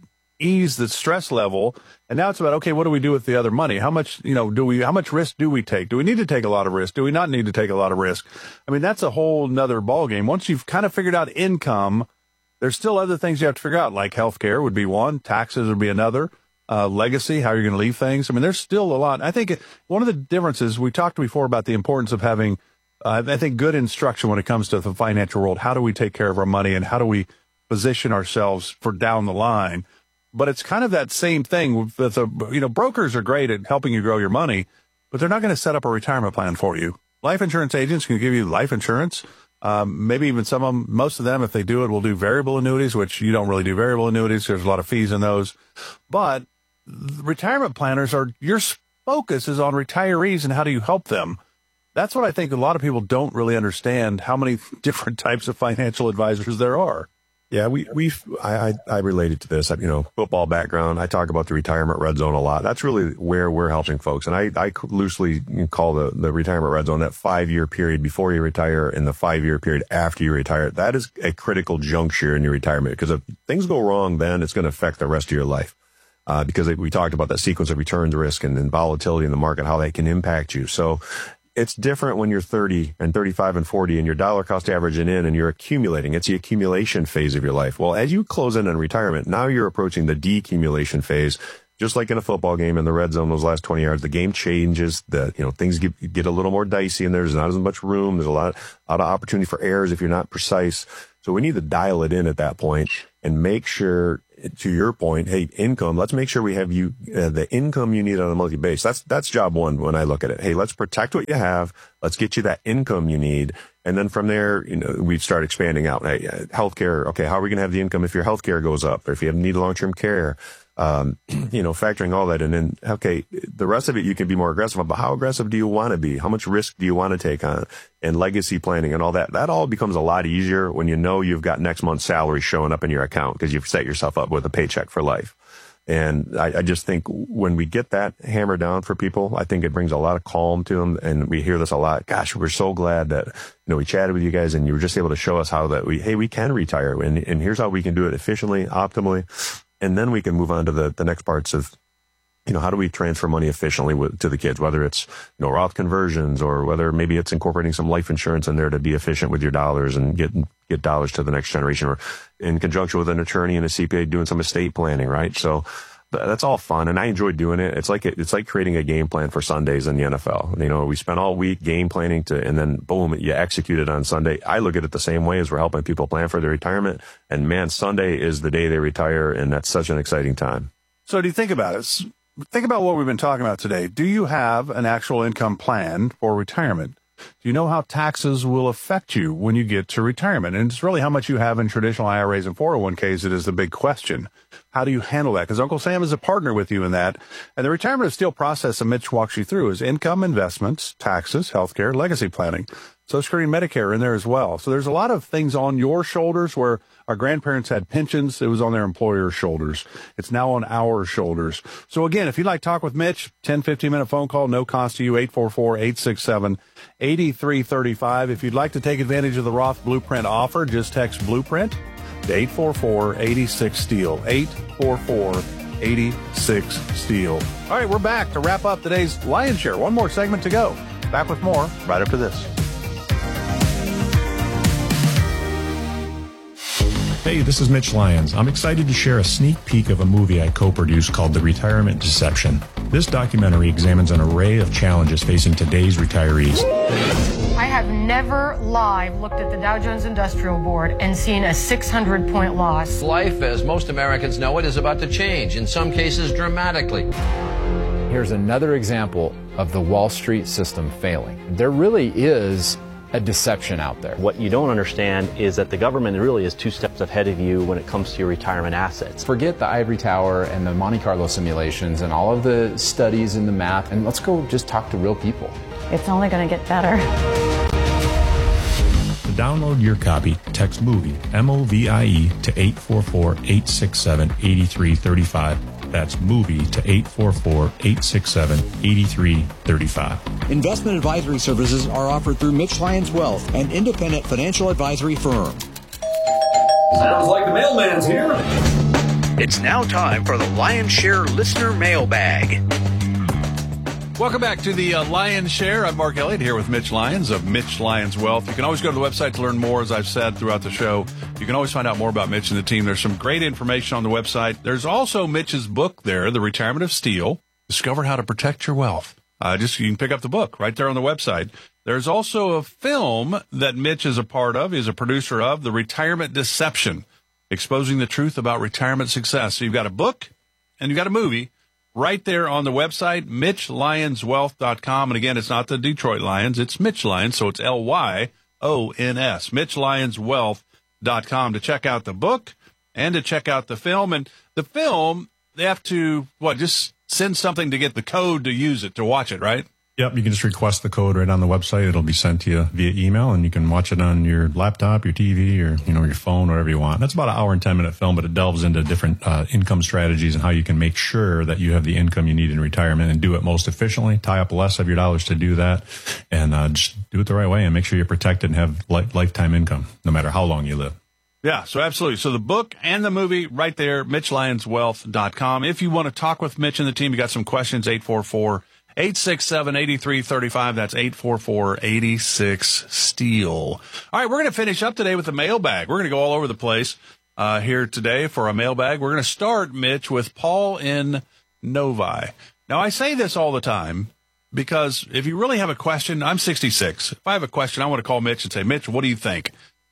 B: ease the stress level. And now it's about, okay, what do we do with the other money? How much, you know, do we, how much risk do we take? Do we need to take a lot of risk? Do we not need to take a lot of risk? I mean, that's a whole nother ballgame. Once you've kind of figured out income, there's still other things you have to figure out, like healthcare would be one, taxes would be another, uh, legacy, how you're going to leave things. I mean, there's still a lot. I think one of the differences, we talked before about the importance of having, uh, I think, good instruction when it comes to the financial world. How do we take care of our money and how do we position ourselves for down the line? But it's kind of that same thing with the, you know, brokers are great at helping you grow your money, but they're not going to set up a retirement plan for you. Life insurance agents can give you life insurance. Um, maybe even some of them, most of them, if they do it, will do variable annuities, which you don't really do variable annuities. There's a lot of fees in those. But retirement planners are, your focus is on retirees and how do you help them? That's what I think a lot of people don't really understand, how many different types of financial advisors there are.
H: Yeah, we, we, I, I, I related to this, you know, football background. I talk about the retirement red zone a lot. That's really where we're helping folks. And I, I loosely call the, the retirement red zone that five year period before you retire and the five year period after you retire. That is a critical juncture in your retirement because if things go wrong, then it's going to affect the rest of your life. uh, because we talked about that sequence of returns risk and then volatility in the market, how that can impact you. So it's different when you're thirty and thirty-five and forty and your dollar cost averaging in and you're accumulating. It's the accumulation phase of your life. Well, as you close in on retirement, now you're approaching the decumulation phase. Just like in a football game in the red zone, those last twenty yards, the game changes. The, you know, things get, get a little more dicey and there's not as much room. There's a lot, a lot of opportunity for errors if you're not precise. So we need to dial it in at that point and make sure, to your point, hey, income, let's make sure we have you, uh, the income you need on a monthly basis. That's, that's job one when I look at it. Hey, let's protect what you have. Let's get you that income you need. And then from there, you know, we start expanding out. Hey, uh, healthcare. Okay. How are we going to have the income if your healthcare goes up or if you have need long-term care? Um, you know, factoring all that in, and okay, the rest of it you can be more aggressive on, but how aggressive do you want to be? How much risk do you want to take on? And legacy planning and all that, that all becomes a lot easier when you know you've got next month's salary showing up in your account because you've set yourself up with a paycheck for life. And I, I just think when we get that hammered down for people, I think it brings a lot of calm to them. And we hear this a lot. Gosh, we're so glad that, you know, we chatted with you guys and you were just able to show us how that we, hey, we can retire and, and here's how we can do it efficiently, optimally. And then we can move on to the, the next parts of, you know, how do we transfer money efficiently with, to the kids, whether it's, you know, Roth conversions or whether maybe it's incorporating some life insurance in there to be efficient with your dollars and get, get dollars to the next generation, or in conjunction with an attorney and a C P A doing some estate planning, right? So that's all fun. And I enjoy doing it. It's like, it's like creating a game plan for Sundays in the N F L. You know, we spent all week game planning to, and then boom, you execute it on Sunday. I look at it the same way as we're helping people plan for their retirement. And man, Sunday is the day they retire. And that's such an exciting time.
B: So do you think about it? Think about what we've been talking about today. Do you have an actual income plan for retirement? Do you know how taxes will affect you when you get to retirement? And it's really how much you have in traditional I R As and four oh one Ks that is the big question. How do you handle that? Because Uncle Sam is a partner with you in that. And the retirement of steel process that Mitch walks you through is income, investments, taxes, healthcare, legacy planning. Social Security and Medicare in there as well. So there's a lot of things on your shoulders where our grandparents had pensions. It was on their employer's shoulders. It's now on our shoulders. So again, if you'd like to talk with Mitch, ten, fifteen minute phone call, no cost to you, eight four four, eight six seven, eight three three five. If you'd like to take advantage of the Roth Blueprint offer, just text Blueprint to eight four four, eight six, STEEL, eight four four, eight six, STEEL. All right, we're back to wrap up today's Lion's Share. One more segment to go. Back with more right after this.
A: Hey, this is Mitch Lyons. I'm excited to share a sneak peek of a movie I co-produced called The Retirement Deception. This documentary examines an array of challenges facing today's retirees.
D: I have never live looked at the Dow Jones Industrial Board and seen a six hundred point loss.
E: Life, as most Americans know it, is about to change, in some cases dramatically.
F: Here's another example of the Wall Street system failing. There really is a deception out there.
G: What you don't understand is that the government really is two steps ahead of you when it comes to your retirement assets.
F: Forget the ivory tower and the Monte Carlo simulations and all of the studies and the math, and let's go just talk to real people.
J: It's only going to get better.
A: To download your copy, text MOVIE, M O V I E, to eight four four, eight six seven, eight three three five. That's MOVIE to eight four four, eight six seven, eight three three five.
I: Investment advisory services are offered through Mitch Lyons Wealth, an independent financial advisory firm.
K: Sounds like the mailman's here.
I: It's now time for the Lion's Share listener mailbag.
B: Welcome back to the uh, Lion's Share. I'm Mark Elliott here with Mitch Lyons of Mitch Lyons Wealth. You can always go to the website to learn more, as I've said throughout the show. You can always find out more about Mitch and the team. There's some great information on the website. There's also Mitch's book there, The Retirement of Steel, Discover How to Protect Your Wealth. Uh, just you can pick up the book right there on the website. There's also a film that Mitch is a part of, is a producer of, The Retirement Deception, exposing the truth about retirement success. So you've got a book and you've got a movie right there on the website, Mitch Lyons Wealth dot com. And again, it's not the Detroit Lions, it's Mitch Lyons, so it's L Y O N S, Mitch Lyons Wealth dot com, to check out the book and to check out the film. And the film, they have to, what, just send something to get the code to use it, to watch it, right?
A: Yep, you can just request the code right on the website. It'll be sent to you via email, and you can watch it on your laptop, your T V, or you know your phone, whatever you want. That's about an hour and ten minute film, but it delves into different uh, income strategies and how you can make sure that you have the income you need in retirement and do it most efficiently. Tie up less of your dollars to do that, and uh, just do it the right way and make sure you're protected and have li- lifetime income, no matter how long you live.
B: Yeah, so absolutely. So the book and the movie right there, Mitch Lyons Wealth dot com. If you want to talk with Mitch and the team, you got some questions, eight four four, eight six seven, eight three three five. That's eight four four, eight six, STEEL. All right, we're going to finish up today with the mailbag. We're going to go all over the place uh, here today for a mailbag. We're going to start, Mitch, with Paul in Novi. Now, I say this all the time because if you really have a question, I'm sixty-six. If I have a question, I want to call Mitch and say, Mitch, what do you think?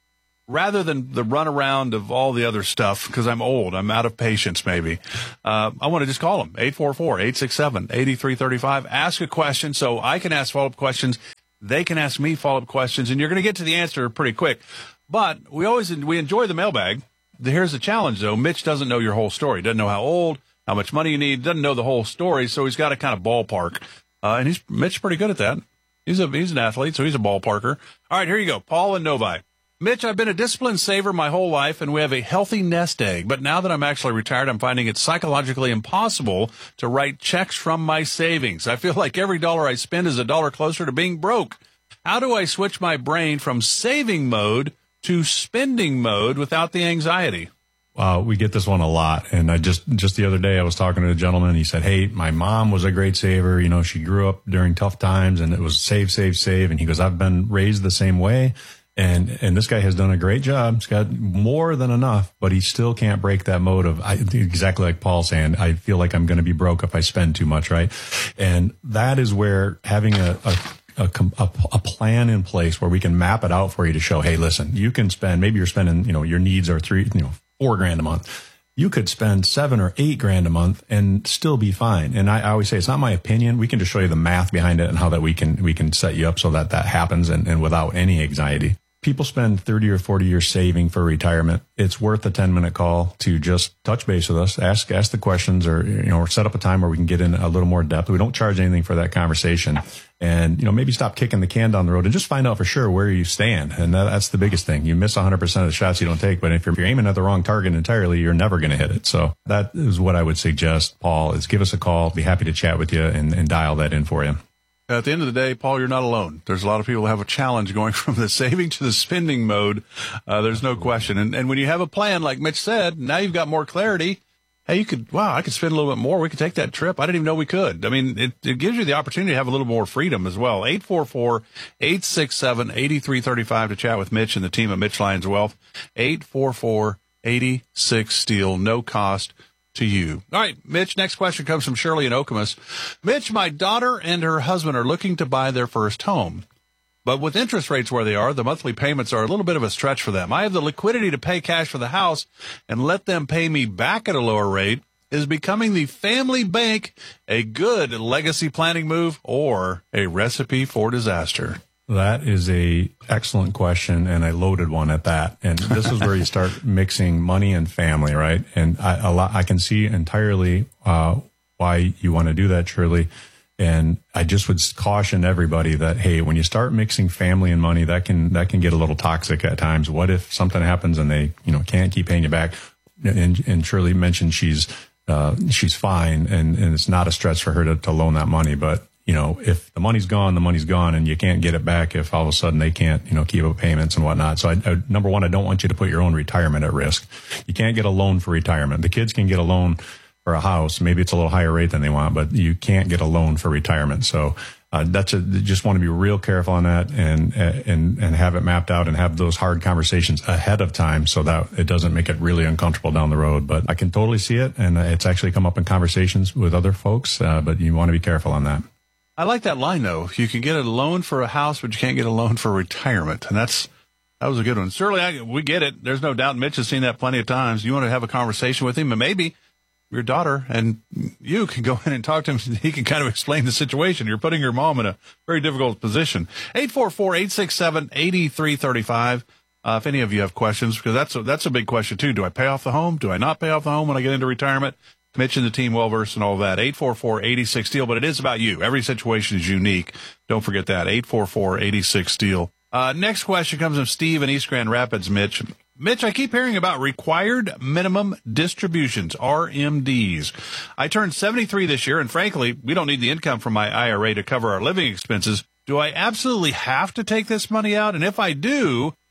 B: Rather than the runaround of all the other stuff, because I'm old, I'm out of patience maybe, uh, I want to just call him, eight four four, eight six seven, eight three three five. Ask a question so I can ask follow-up questions. They can ask me follow-up questions, and you're going to get to the answer pretty quick. But we always we enjoy the mailbag. Here's the challenge, though. Mitch doesn't know your whole story. Doesn't know how old, how much money you need. Doesn't know the whole story, so he's got to kind of ballpark. Uh, and he's Mitch's pretty good at that. He's a he's an athlete, so he's a ballparker. All right, here you go. Paul in Novi. Mitch, I've been a disciplined saver my whole life, and we have a healthy nest egg. But now that I'm actually retired, I'm finding it psychologically impossible to write checks from my savings. I feel like every dollar I spend is a dollar closer to being broke. How do I switch my brain from saving mode to spending mode without the anxiety?
A: Uh, we get this one a lot. And I just, just the other day, I was talking to a gentleman. He said, hey, my mom was a great saver. You know, she grew up during tough times and it was save, save, save. And he goes, I've been raised the same way. And, and this guy has done a great job. He's got more than enough, but he still can't break that mode of I, exactly like Paul saying, I feel like I'm going to be broke if I spend too much. Right. And that is where having a, a A, a, a plan in place where we can map it out for you to show, hey, listen, you can spend, maybe you're spending, you know, your needs are three, you know, four grand a month. You could spend seven or eight grand a month and still be fine. And I, I always say, it's not my opinion. We can just show you the math behind it and how that we can, we can set you up so that that happens and, and without any anxiety. People spend thirty or forty years saving for retirement. It's worth a ten minute call to just touch base with us, ask, ask the questions or, you know, or set up a time where we can get in a little more depth. We don't charge anything for that conversation and, you know, maybe stop kicking the can down the road and just find out for sure where you stand. And that, that's the biggest thing. You miss one hundred percent of the shots you don't take, but if you're, if you're aiming at the wrong target entirely, you're never going to hit it. So that is what I would suggest, Paul, is give us a call. Be happy to chat with you and, and dial that in for you.
B: At the end of the day, Paul, you're not alone. There's a lot of people who have a challenge going from the saving to the spending mode. Uh, there's no question. And, and when you have a plan, like Mitch said, now you've got more clarity. Hey, you could, wow, I could spend a little bit more. We could take that trip. I didn't even know we could. I mean, it, it gives you the opportunity to have a little more freedom as well. eight four four, eight six seven, eight three three five to chat with Mitch and the team at Mitch Lyons Wealth. eight four four, eight six, STEEL. No cost to you. All right, Mitch, next question comes from Shirley in Okemos. Mitch, my daughter and her husband are looking to buy their first home. But with interest rates where they are, the monthly payments are a little bit of a stretch for them. I have the liquidity to pay cash for the house and let them pay me back at a lower rate. Is becoming the family bank a good legacy planning move or a recipe for disaster?
A: That is a excellent question and a loaded one at that. And this is where you start mixing money and family, right? And I, a lot, I can see entirely uh, why you want to do that, Shirley. And I just would caution everybody that, hey, when you start mixing family and money, that can that can get a little toxic at times. What if something happens and they, you know, can't keep paying you back? And, and Shirley mentioned she's uh, she's fine, and, and it's not a stretch for her to, to loan that money, but you know, if the money's gone, the money's gone, and you can't get it back if all of a sudden they can't, you know, keep up payments and whatnot. So, I, I, number one, I don't want you to put your own retirement at risk. You can't get a loan for retirement. The kids can get a loan for a house. Maybe it's a little higher rate than they want, but you can't get a loan for retirement. So, uh, that's a, just want to be real careful on that and, and, and have it mapped out and have those hard conversations ahead of time so that it doesn't make it really uncomfortable down the road. But I can totally see it. And it's actually come up in conversations with other folks. Uh, but you want to be careful on that.
B: I like that line, though. You can get a loan for a house, but you can't get a loan for retirement. And that's, that was a good one. Certainly, I, we get it. There's no doubt Mitch has seen that plenty of times. You want to have a conversation with him, and maybe your daughter and you can go in and talk to him. He can kind of explain the situation. You're putting your mom in a very difficult position. eight four four, eight six seven, eight three three five. Uh, if any of you have questions, because that's a, that's a big question, too. Do I pay off the home? Do I not pay off the home when I get into retirement? Mitch and the team well-versed and all that. eight four four, eight six, STEEL, but it is about you. Every situation is unique. Don't forget that. eight four four, eight six, STEEL. Uh, next question comes from Steve in East Grand Rapids, Mitch. Mitch, I keep hearing about required minimum distributions, R M Ds. I turned seventy-three this year, and frankly, we don't need the income from my I R A to cover our living expenses. Do I absolutely have to take this money out? And if I do,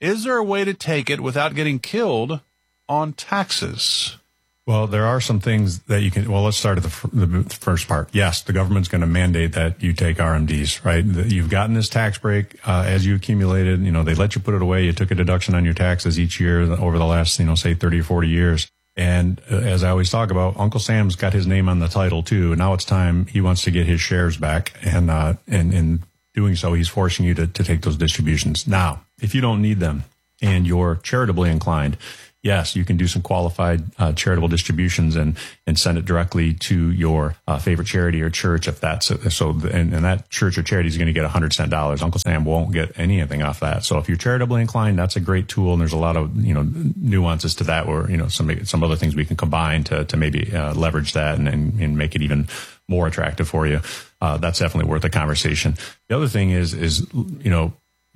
B: Is there a way to take it without getting killed on taxes?
A: Well, there are some things that you can, well, let's start at the, f- the first part. Yes, the government's going to mandate that you take R M Ds, right? You've gotten this tax break, uh, as you accumulated, you know, they let you put it away. You took a deduction on your taxes each year over the last, you know, say thirty or forty years. And uh, as I always talk about, Uncle Sam's got his name on the title too. Now it's time he wants to get his shares back. And, uh, and in doing so, he's forcing you to, to take those distributions. Now, if you don't need them and you're charitably inclined, yes, you can do some qualified uh, charitable distributions and and send it directly to your uh, favorite charity or church if that's so. And, and that church or charity is going to get one hundred cent dollars. Uncle Sam won't get anything off that. So if you're charitably inclined, that's a great tool. And there's a lot of you know nuances to that, where you know some some other things we can combine to to maybe uh, leverage that and, and and make it even more attractive for you. Uh, that's definitely worth a conversation. The other thing is is you know.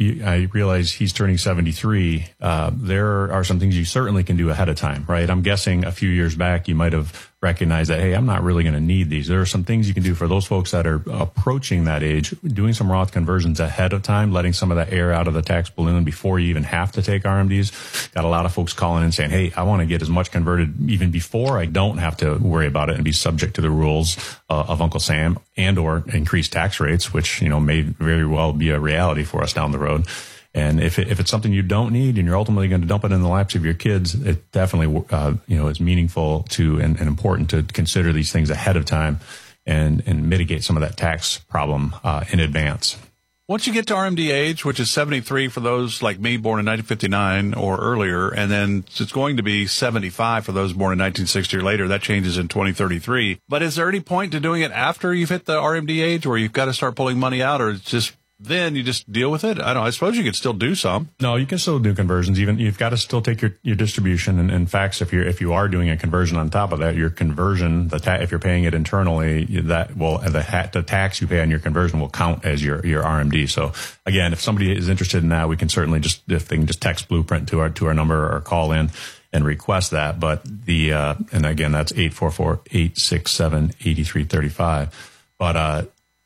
A: I realize he's turning seventy-three. Uh, there are some things you certainly can do ahead of time, right? I'm guessing a few years back, you might have recognized that, hey, I'm not really going to need these. There are some things you can do for those folks that are approaching that age, doing some Roth conversions ahead of time, letting some of that air out of the tax balloon before you even have to take R M Ds. Got a lot of folks calling in saying, hey, I want to get as much converted even before I don't have to worry about it and be subject to the rules uh, of Uncle Sam and or increased tax rates, which, you know, may very well be a reality for us down the road. And if it, if it's something you don't need and you're ultimately going to dump it in the laps of your kids, it definitely, uh, you know, is meaningful to and, and important to consider these things ahead of time and, and mitigate some of that tax problem uh, in advance.
B: Once you get to R M D age, which is seventy-three for those like me born in nineteen fifty-nine or earlier, and then it's going to be seventy-five for those born in nineteen sixty or later, that changes in twenty thirty-three. But is there any point to doing it after you've hit the R M D age where you've got to start pulling money out, or it's just then you just deal with it? I don't know. I suppose you could still do some.
A: No, you can still do conversions. Even you've got to still take your, your distribution. And in fact, if you're if you are doing a conversion on top of that, your conversion, the ta- if you're paying it internally, that will the ha- the tax you pay on your conversion will count as your your R M D. So again, if somebody is interested in that, we can certainly just if they can just text Blueprint to our to our number or call in and request that. But the uh, and again, that's eight four four, eight six seven, eight three three five. But uh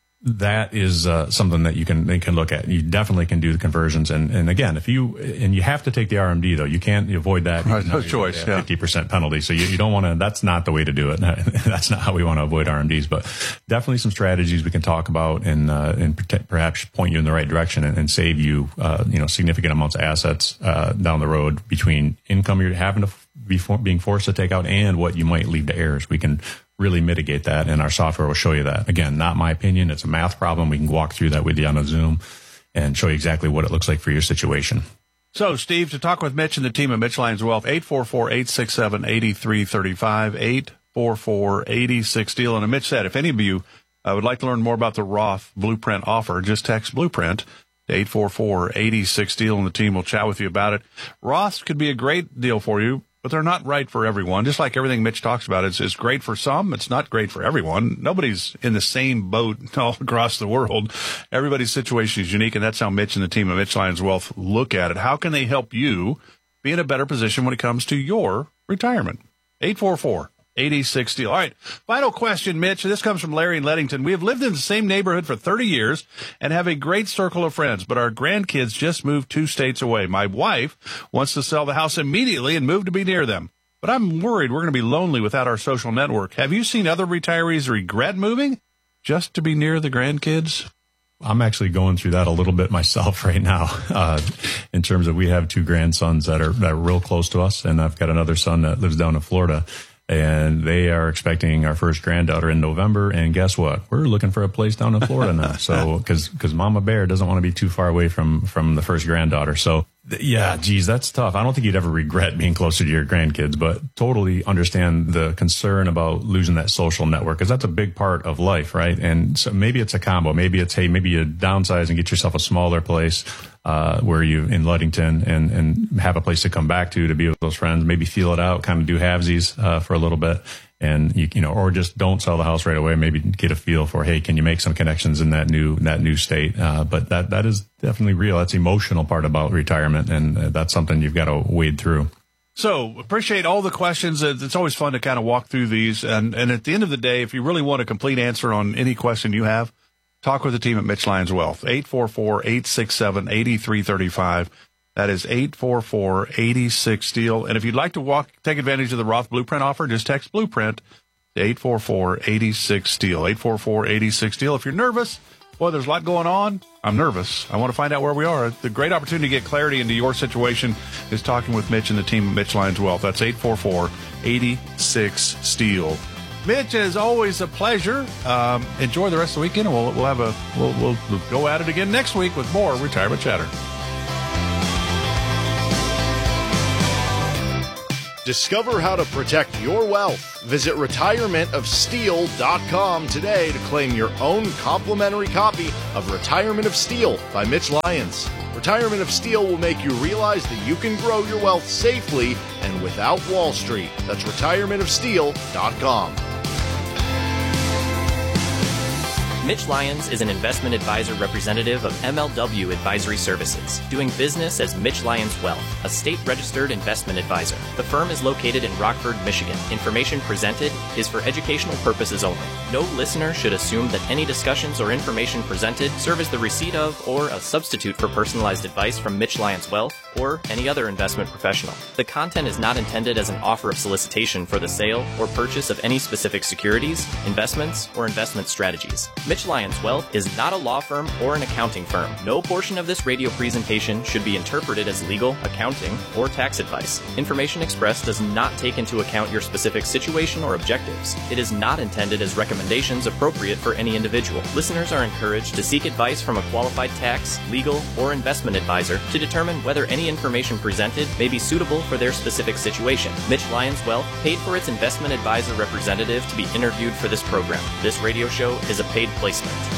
A: that is uh, something that you can they can look at. You definitely can do the conversions, and and again, if you and you have to take the R M D though, you can't avoid that.
B: Right, no choice. Yeah,
A: fifty percent penalty. So you, you don't want to. That's not the way to do it. That's not how we want to avoid R M Ds. But definitely some strategies we can talk about and uh, and perhaps point you in the right direction and, and save you uh, you know significant amounts of assets uh, down the road between income you're having to be for, being forced to take out and what you might leave to heirs. We can really mitigate that, and our software will show you that. Again, not my opinion. It's a math problem. We can walk through that with you on a Zoom and show you exactly what it looks like for your situation.
B: So, Steve, to talk with Mitch and the team at Mitch Lyons Wealth, eight four four, eight six seven, eight three three five, eight four four, eight six deal. And Mitch said, if any of you uh, would like to learn more about the Roth Blueprint offer, just text Blueprint to eight four four, eight six deal, and the team will chat with you about it. Roths could be a great deal for you, but they're not right for everyone. Just like everything Mitch talks about, it's, it's great for some. It's not great for everyone. Nobody's in the same boat all across the world. Everybody's situation is unique, and that's how Mitch and the team at Mitch Lyons Wealth look at it. How can they help you be in a better position when it comes to your retirement? eight four four, eight six deal. All right, final question, Mitch. This comes from Larry in Leadington. We have lived in the same neighborhood for thirty years and have a great circle of friends, but our grandkids just moved two states away. My wife wants to sell the house immediately and move to be near them, but I'm worried we're going to be lonely without our social network. Have you seen other retirees regret moving just to be near the grandkids?
A: I'm actually going through that a little bit myself right now, uh, in terms of we have two grandsons that are, that are real close to us, and I've got another son that lives down in Florida. And they are expecting our first granddaughter in November. And guess what? We're looking for a place down in Florida now. So, because because Mama Bear doesn't want to be too far away from from the first granddaughter. So, yeah, geez, that's tough. I don't think you'd ever regret being closer to your grandkids, but totally understand the concern about losing that social network, because that's a big part of life, right? And so maybe it's a combo. Maybe it's, hey, maybe you downsize and get yourself a smaller place uh where you in Ludington and and have a place to come back to to be with those friends. Maybe feel it out, kind of do halvesies uh for a little bit, and you you know, or just don't sell the house right away. Maybe get a feel for, hey, can you make some connections in that new that new state? Uh, but that that is definitely real. That's emotional part about retirement, and that's something you've got to wade through.
B: So appreciate all the questions. It's always fun to kind of walk through these, and and at the end of the day, if you really want a complete answer on any question you have, talk with the team at Mitch Lyons Wealth, eight four four, eight six seven, eight three three five. That is eight four four, eight six, STEEL. And if you'd like to walk, take advantage of the Roth Blueprint offer, just text Blueprint to eight four four, eight six, STEEL. eight four four, eight six, STEEL. If you're nervous, boy, there's a lot going on. I'm nervous. I want to find out where we are. The great opportunity to get clarity into your situation is talking with Mitch and the team at Mitch Lyons Wealth. That's eight four four, eight six, STEEL. Mitch, as always, a pleasure. Um, enjoy the rest of the weekend, and we'll, we'll have a we'll, we'll, we'll go at it again next week with more Retirement Chatter.
C: Discover how to protect your wealth. Visit retirement of steel dot com today to claim your own complimentary copy of Retirement of Steel by Mitch Lyons. Retirement of Steel will make you realize that you can grow your wealth safely and without Wall Street. That's retirement of steel dot com.
L: Mitch Lyons is an investment advisor representative of M L W Advisory Services, doing business as Mitch Lyons Wealth, a state-registered investment advisor. The firm is located in Rockford, Michigan. Information presented is for educational purposes only. No listener should assume that any discussions or information presented serve as the receipt of or a substitute for personalized advice from Mitch Lyons Wealth or any other investment professional. The content is not intended as an offer of solicitation for the sale or purchase of any specific securities, investments, or investment strategies. Mitch Lyons Wealth is not a law firm or an accounting firm. No portion of this radio presentation should be interpreted as legal, accounting, or tax advice. Information expressed does not take into account your specific situation or objectives. It is not intended as recommendations appropriate for any individual. Listeners are encouraged to seek advice from a qualified tax, legal, or investment advisor to determine whether any information presented may be suitable for their specific situation. Mitch Lyons Wealth paid for its investment advisor representative to be interviewed for this program. This radio show is a paid placement.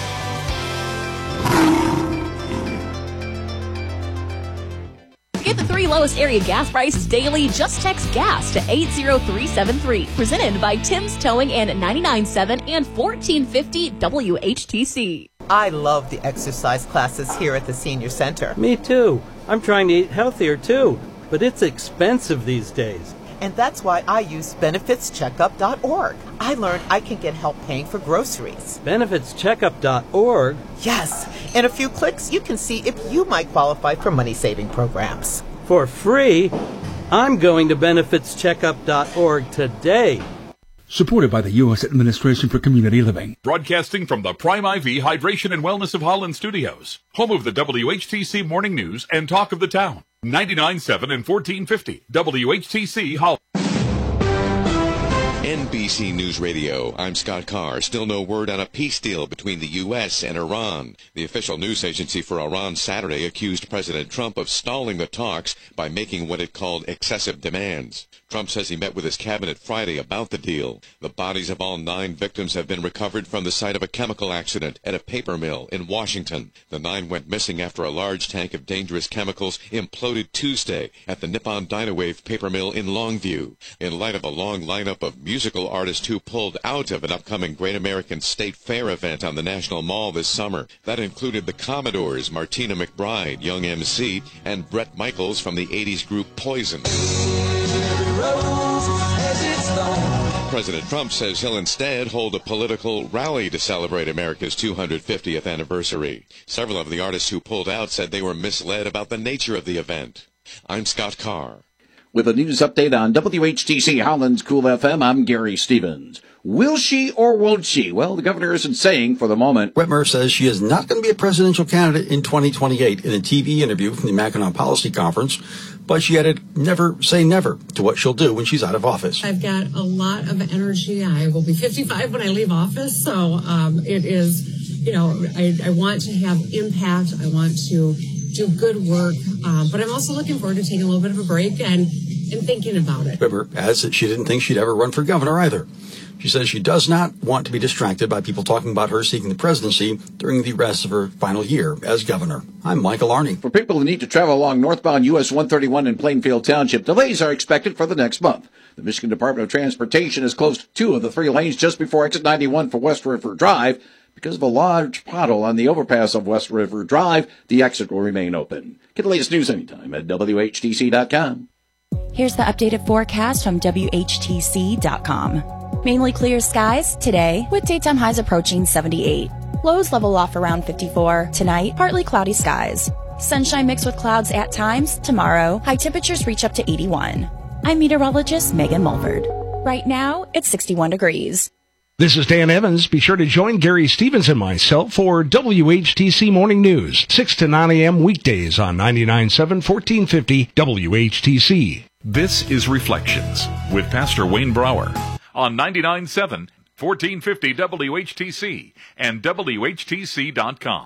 M: Get the three lowest area gas prices daily. Just text GAS to eight zero three seven three. Presented by Tim's Towing and ninety-nine point seven and fourteen fifty W H T C.
N: I love the exercise classes here at the Senior Center.
O: Me too. I'm trying to eat healthier too, but it's expensive these days.
N: And that's why I use benefits checkup dot org. I learned I can get help paying for groceries.
O: benefits checkup dot org?
N: Yes. In a few clicks, you can see if you might qualify for money-saving programs.
O: For free? I'm going to benefits checkup dot org today.
P: Supported by the U S Administration for Community Living.
Q: Broadcasting from the Prime I V Hydration and Wellness of Holland studios. Home of the W H T C Morning News and Talk of the Town. ninety-nine point seven and fourteen fifty W H T C Holland.
R: N B C News Radio, I'm Scott Carr. Still no word on a peace deal between the U S and Iran. The official news agency for Iran Saturday accused President Trump of stalling the talks by making what it called excessive demands. Trump says he met with his cabinet Friday about the deal. The bodies of all nine victims have been recovered from the site of a chemical accident at a paper mill in Washington. The nine went missing after a large tank of dangerous chemicals imploded Tuesday at the Nippon Dynawave paper mill in Longview. In light of a long lineup of musical artists who pulled out of an upcoming Great American State Fair event on the National Mall this summer, that included the Commodores, Martina McBride, Young M C, and Bret Michaels from the eighties group Poison. President Trump says he'll instead hold a political rally to celebrate America's two hundred fiftieth anniversary. Several of the artists who pulled out said they were misled about the nature of the event. I'm Scott Carr.
S: With a news update on W H T C Holland's Cool F M, I'm Gary Stevens. Will she or won't she? Well, the governor isn't saying for the moment.
T: Whitmer says she is not going to be a presidential candidate in twenty twenty-eight in a T V interview from the Mackinac Policy Conference, but she added never say never to what she'll do when she's out of office.
U: I've got a lot of energy. I will be fifty-five when I leave office, so um, it is, you know, I, I want to have impact. I want to do good work, um, but I'm also looking forward to taking a little bit of a break and, and thinking about it.
T: Whitmer adds that she didn't think she'd ever run for governor either. She says she does not want to be distracted by people talking about her seeking the presidency during the rest of her final year as governor. I'm Michael Arney.
S: For people who need to travel along northbound U S one thirty-one in Plainfield Township, delays are expected for the next month. The Michigan Department of Transportation has closed two of the three lanes just before exit ninety-one for West River Drive. Because of a large pothole on the overpass of West River Drive, the exit will remain open. Get the latest news anytime at W H T C dot com.
V: Here's the updated forecast from W H T C dot com. Mainly clear skies today with daytime highs approaching seventy-eight. Lows level off around fifty-four. Tonight, partly cloudy skies. Sunshine mixed with clouds at times tomorrow. High temperatures reach up to eighty-one. I'm meteorologist Megan Mulford. Right now, it's sixty-one degrees.
D: This is Dan Evans. Be sure to join Gary Stevens and myself for W H T C Morning News, six to nine a.m. weekdays on ninety-nine point seven, fourteen fifty W H T C.
Q: This is Reflections with Pastor Wayne Brower on ninety-nine point seven, fourteen fifty W H T C and W H T C dot com.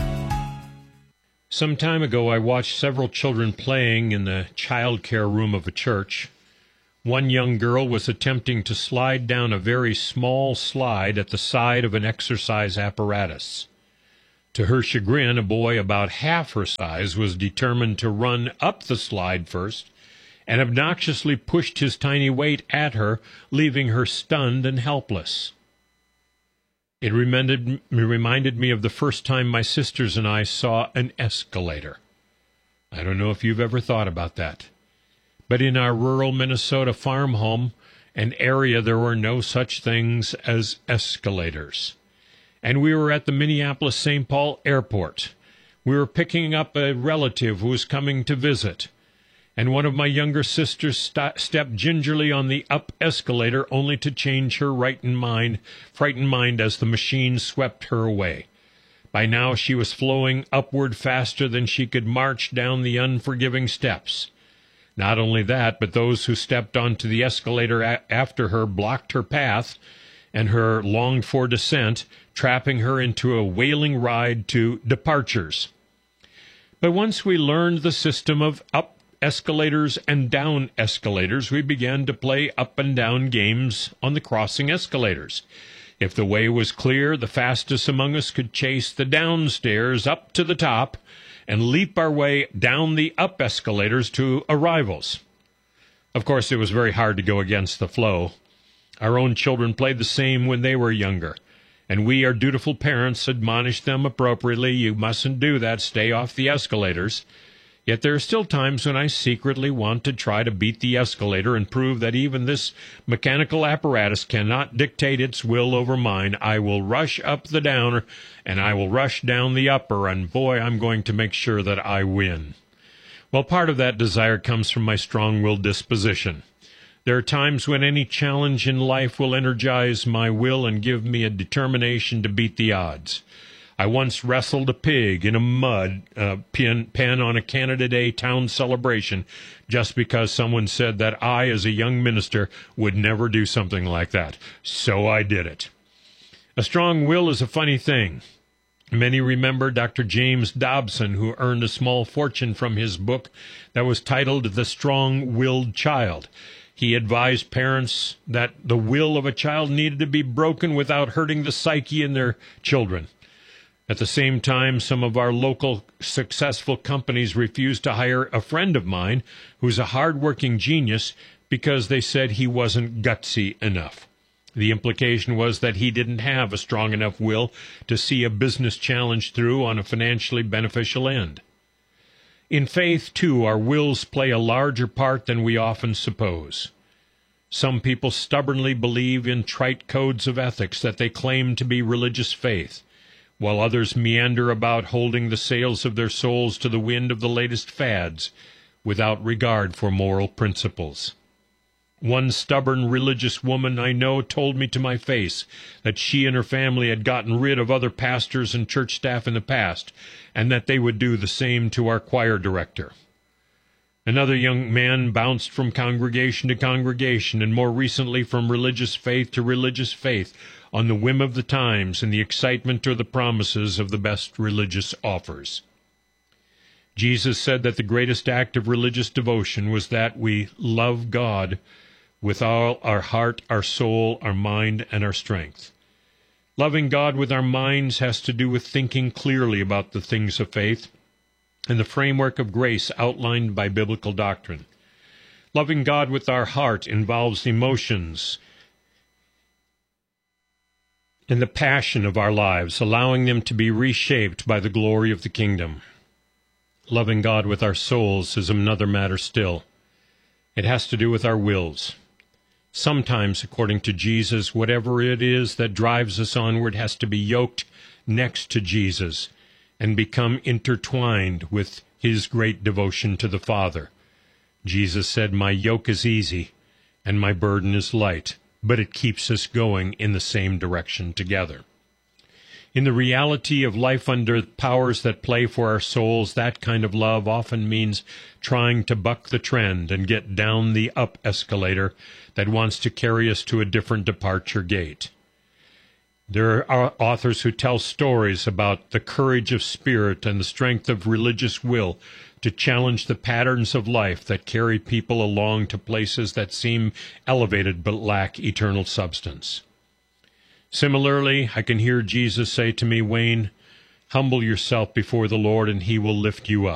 H: Some time ago, I watched several children playing in the child care room of a church. One young girl was attempting to slide down a very small slide at the side of an exercise apparatus. To her chagrin, a boy about half her size was determined to run up the slide first and obnoxiously pushed his tiny weight at her, leaving her stunned and helpless. It reminded, reminded me of the first time my sisters and I saw an escalator. I don't know if you've ever thought about that. But in our rural Minnesota farm home, an area, there were no such things as escalators. And we were at the Minneapolis Saint Paul Airport. We were picking up a relative who was coming to visit. And one of my younger sisters st- stepped gingerly on the up escalator only to change her right in mind, frightened mind as the machine swept her away. By now she was flowing upward faster than she could march down the unforgiving steps. Not only that, but those who stepped onto the escalator a- after her blocked her path and her longed-for descent, trapping her into a wailing ride to departures. But once we learned the system of up escalators and down escalators, we began to play up and down games on the crossing escalators. If the way was clear, the fastest among us could chase the downstairs up to the top and leap our way down the up escalators to arrivals. Of course, it was very hard to go against the flow. Our own children played the same when they were younger, and we, our dutiful parents, admonished them appropriately, you mustn't do that, stay off the escalators. Yet there are still times when I secretly want to try to beat the escalator and prove that even this mechanical apparatus cannot dictate its will over mine. I will rush up the downer, and I will rush down the upper, and boy, I'm going to make sure that I win. Well, part of that desire comes from my strong-willed disposition. There are times when any challenge in life will energize my will and give me a determination to beat the odds. I once wrestled a pig in a mud uh, pen, pen on a Canada Day town celebration just because someone said that I, as a young minister, would never do something like that. So I did it. A strong will is a funny thing. Many remember Doctor James Dobson, who earned a small fortune from his book that was titled The Strong-Willed Child. He advised parents that the will of a child needed to be broken without hurting the psyche in their children. At the same time, some of our local successful companies refused to hire a friend of mine who's a hard-working genius because they said he wasn't gutsy enough. The implication was that he didn't have a strong enough will to see a business challenge through on a financially beneficial end. In faith, too, our wills play a larger part than we often suppose. Some people stubbornly believe in trite codes of ethics that they claim to be religious faith, while others meander about holding the sails of their souls to the wind of the latest fads without regard for moral principles. One stubborn religious woman I know told me to my face that she and her family had gotten rid of other pastors and church staff in the past, and that they would do the same to our choir director. Another young man bounced from congregation to congregation, and more recently from religious faith to religious faith, on the whim of the times and the excitement or the promises of the best religious offers. Jesus said that the greatest act of religious devotion was that we love God with all our heart, our soul, our mind, and our strength. Loving God with our minds has to do with thinking clearly about the things of faith and the framework of grace outlined by biblical doctrine. Loving God with our heart involves emotions and the passion of our lives, allowing them to be reshaped by the glory of the kingdom. Loving God with our souls is another matter still. It has to do with our wills. Sometimes, according to Jesus, whatever it is that drives us onward has to be yoked next to Jesus and become intertwined with his great devotion to the Father. Jesus said, "My yoke is easy and my burden is light," but it keeps us going in the same direction together. In the reality of life under powers that play for our souls, that kind of love often means trying to buck the trend and get down the up escalator that wants to carry us to a different departure gate. There are authors who tell stories about the courage of spirit and the strength of religious will to challenge the patterns of life that carry people along to places that seem elevated but lack eternal substance. Similarly, I can hear Jesus say to me, "Wayne, humble yourself before the Lord and he will lift you up."